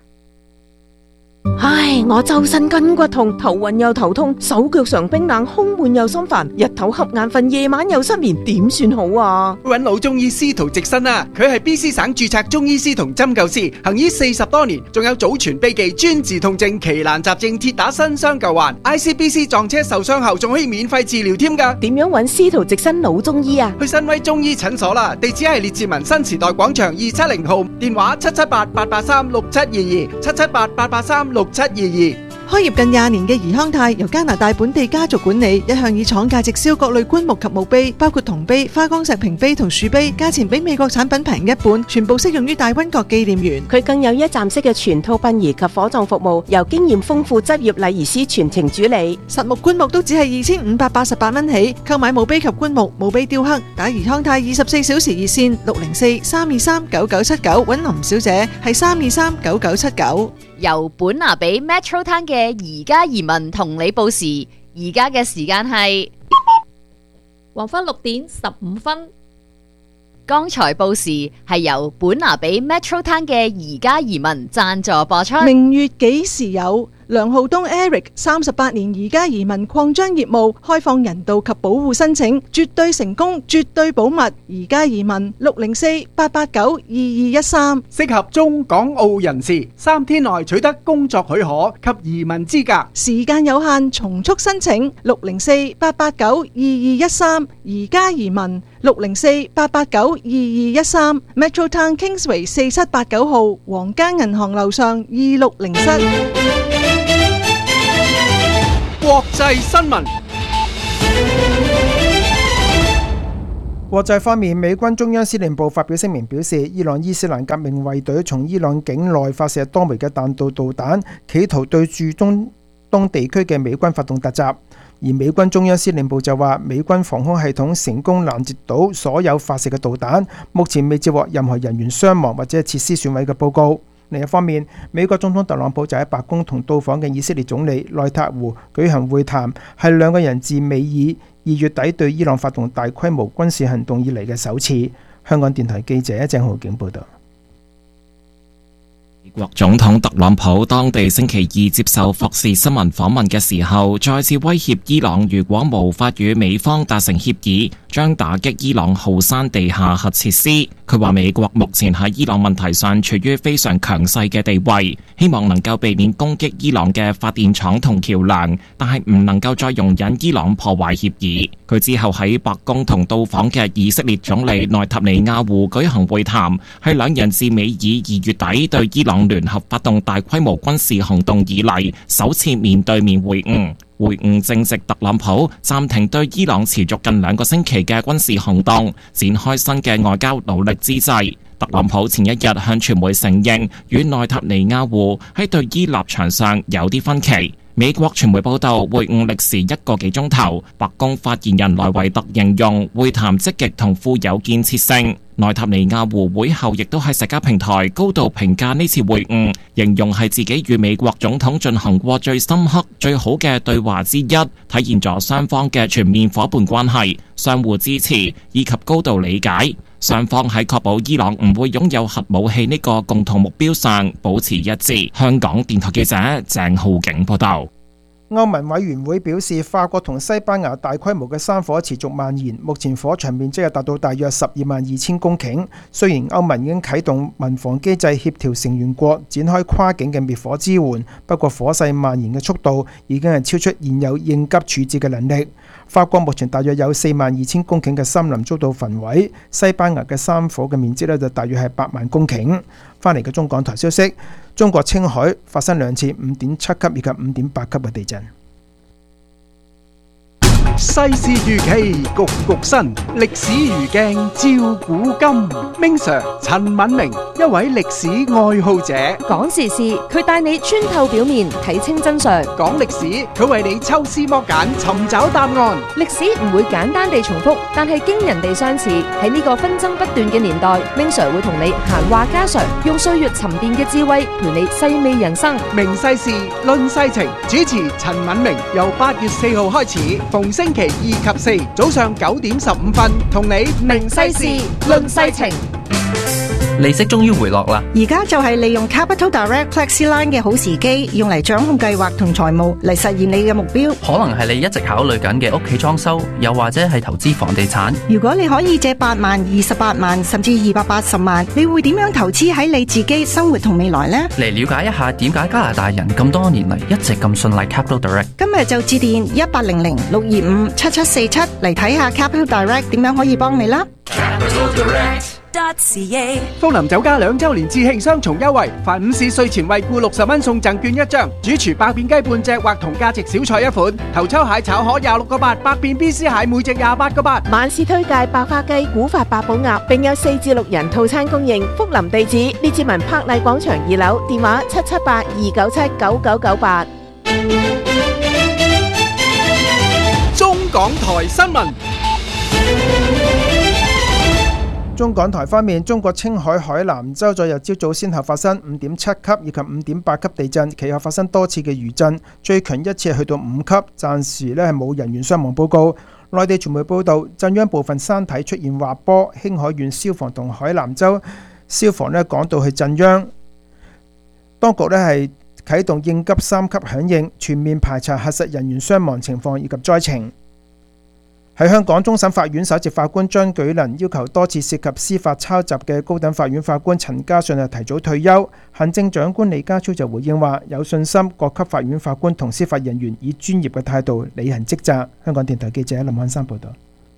唉，我周身筋骨痛，頭暈又頭痛，手腳常冰冷，胸悶又心煩，日頭瞌眼瞓，夜晚又失眠，點算好啊？ 揾老中醫司徒直新啊，佢係 B C 省註冊中醫師同針灸師，行醫四十多年，仲有祖傳秘技專治痛症、奇難雜症，鐵打新傷舊患。I C B C 撞車受傷後仲可以免費治療添㗎。 點樣揾司徒直新老中醫啊？ 去新威中醫診所啦，地址係列治文新時代廣場二七零號，電話七七八八八三六七二二，七七八八八三六七二二。 開業近廿年嘅怡康泰由加拿大本地家族管理，一向以廠價直銷各類棺木及墓碑，包括銅碑、花崗石平碑同樹碑，價錢比美國產品平一半，全部適用於大溫國紀念園。 佢更有一站式嘅全套殯儀及火葬服務，由經驗豐富執業禮儀師全程主理。 實木棺木都只係二千五百八十八蚊起，購買墓碑及棺木、墓碑雕刻，打怡康泰二十四小時熱線六零四三二三九九七九，揾林小姐係三二三九九七九。 由本拿比 Metro Town 嘅而家移民同你報時，而家嘅時間係黃昏六點十五分。 剛才報時係由本拿比 Metro Town 嘅而家移民贊助播出。 明月幾時有？ 梁浩東 Eric 三十八年移加移民擴張業務，開放人道及保護申請，絕對成功，絕對保密。移加移民六零四八八九二二一三， 適合中港澳人士，三天內取得工作許可及移民資格， 時間有限，從速申請六零四八八九二二一三，移加移民六零四八八九二二一三 Metro Town Kingsway 四七八九號皇家銀行樓上二六零室。 國際新聞。 國際方面，美軍中央司令部發表聲明表示，伊朗伊斯蘭革命衛隊從伊朗境內發射多枚嘅彈道導彈，企圖對駐中東地區嘅美軍發動突襲。而美軍中央司令部就話，美軍防空系統成功攔截到所有發射嘅導彈，目前未接獲任何人員傷亡或者係設施損毀嘅報告。另一方面，美國總統特朗普就喺白宮同到訪嘅以色列總理內塔胡舉行會談，係兩個人自美以二月底對伊朗發動大規模軍事行動以嚟嘅首次。香港電台記者鄭浩景報道。 美國總統特朗普當地星期二接受福士新聞訪問嘅時候，再次威脅伊朗如果無法與美方達成協議，將打擊伊朗浩山地下核設施。佢話美國目前喺伊朗問題上處於非常強勢嘅地位，希望能夠避免攻擊伊朗嘅發電廠同橋樑，但係唔能夠再容忍伊朗破壞協議。佢之後喺白宮同到訪嘅以色列總理內塔尼亞胡舉行會談，係兩人自美以二月底對伊朗聯合發動大規模軍事行動以嚟首次面對面會晤。會晤正值特朗普暫停對伊朗持續近兩個星期嘅軍事行動，展開新嘅外交努力之際。特朗普前一日向傳媒承認，與內塔尼亞胡喺對伊立場上有啲分歧。美國傳媒報道，會晤歷時一個幾鐘頭。白宮發言人萊維特形容會談積極同富有建設性。內塔尼亞胡會後亦都喺社交平台高度評價呢次會晤，形容係自己與美國總統進行過最深刻、最好嘅對話之一，體現咗雙方嘅全面夥伴關係、相互支持以及高度理解。雙方喺確保伊朗唔會擁有核武器呢個共同目標上保持一致。香港電台記者鄭浩景報道。 歐盟委員會表示，法國同西班牙大規模嘅山火持續蔓延，目前火場面積係達到大約十二萬二千公頃。雖然歐盟已經啟動民防機制協調成員國展開跨境嘅滅火支援，不過火勢蔓延嘅速度已經係超出現有應急處置嘅能力。法國目前大約有四萬二千公頃嘅森林遭到焚毀，西班牙嘅山火嘅面積呢就大約係八萬公頃。翻嚟嘅中港台消息，中國青海發生兩次五點七級以及五點八級嘅地震。 世事如棋，局局新，歷史如鏡照古今。Ming Sir 陳敏明，一位歷史愛好者， 講時事佢帶你穿透表面睇清真相， 講歷史佢為你抽絲剝繭尋找答案。 歷史唔會簡單地重複，但係驚人地相似。喺呢個紛爭不斷嘅年代，Ming Sir 會同你閒話家常，用歲月沉澱嘅智慧陪你細味人生。 明世事論世情，主持陳敏明，由八月四號開始，逢星期二及四早上九點十五分，同你明世事論世情。 利息終於回落啦！ 而家就係利用 Capital Direct FlexiLine 嘅好時機，用嚟掌控計劃同財務，嚟實現你嘅目標。 可能係你一直考慮緊嘅屋企裝修，又或者係投資房地產。 如果你可以借八萬、二十八萬，甚至二百八十萬，你會點樣投資喺你自己生活同未來呢？ 嚟了解一下點解加拿大人咁多年嚟一直咁信賴 Capital Direct。 今日就致電一八零零六二五七七四七嚟睇下 Capital Direct 點樣可以幫你啦。 福林酒家兩周年致慶雙重優惠，凡午市稅前惠顧六十蚊送贈券一張，主廚白片雞半隻或同價值小菜一款，頭抽蟹炒河廿六個八，白片 B C 蟹每隻廿八個八。 晚市推介白花雞、古法八寶鴨，並有四至六人套餐供應。福林地址：列治文柏麗廣場二樓，電話七七八二九七九九九八。 中港台新聞。 中港台方面，中國青海海南州昨日朝早先後發生五點七級以及五點八級地震，其後發生多次嘅餘震，最強一次去到五級，暫時咧係冇人員傷亡報告。內地傳媒報道，震央部分山體出現滑坡，興海縣消防同海南州消防咧趕到去震央，當局咧係啟動應急三級響應，全面排查核實人員傷亡情況以及災情。喺香港，終審法院首席法官張舉能要求多次涉及司法抄襲嘅高等法院法官陳家信提早退休。行政長官李家超就回應話，有信心各級法院法官同司法人員以專業嘅態度履行職責。香港電台記者林漢山報道。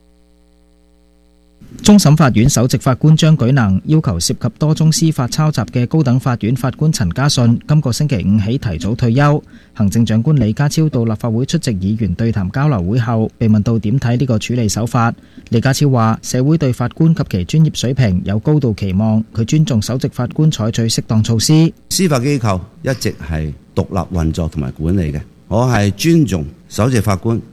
終審法院首席法官張舉能要求涉及多宗司法抄襲嘅高等法院法官陳家信今個星期五起提早退休。行政長官李家超到立法會出席議員對談交流會後，被問到點睇呢個處理手法，李家超話社會對法官及其專業水平有高度期望，佢尊重首席法官採取適當措施。 司法機構一直係獨立運作同埋管理嘅，我係尊重首席法官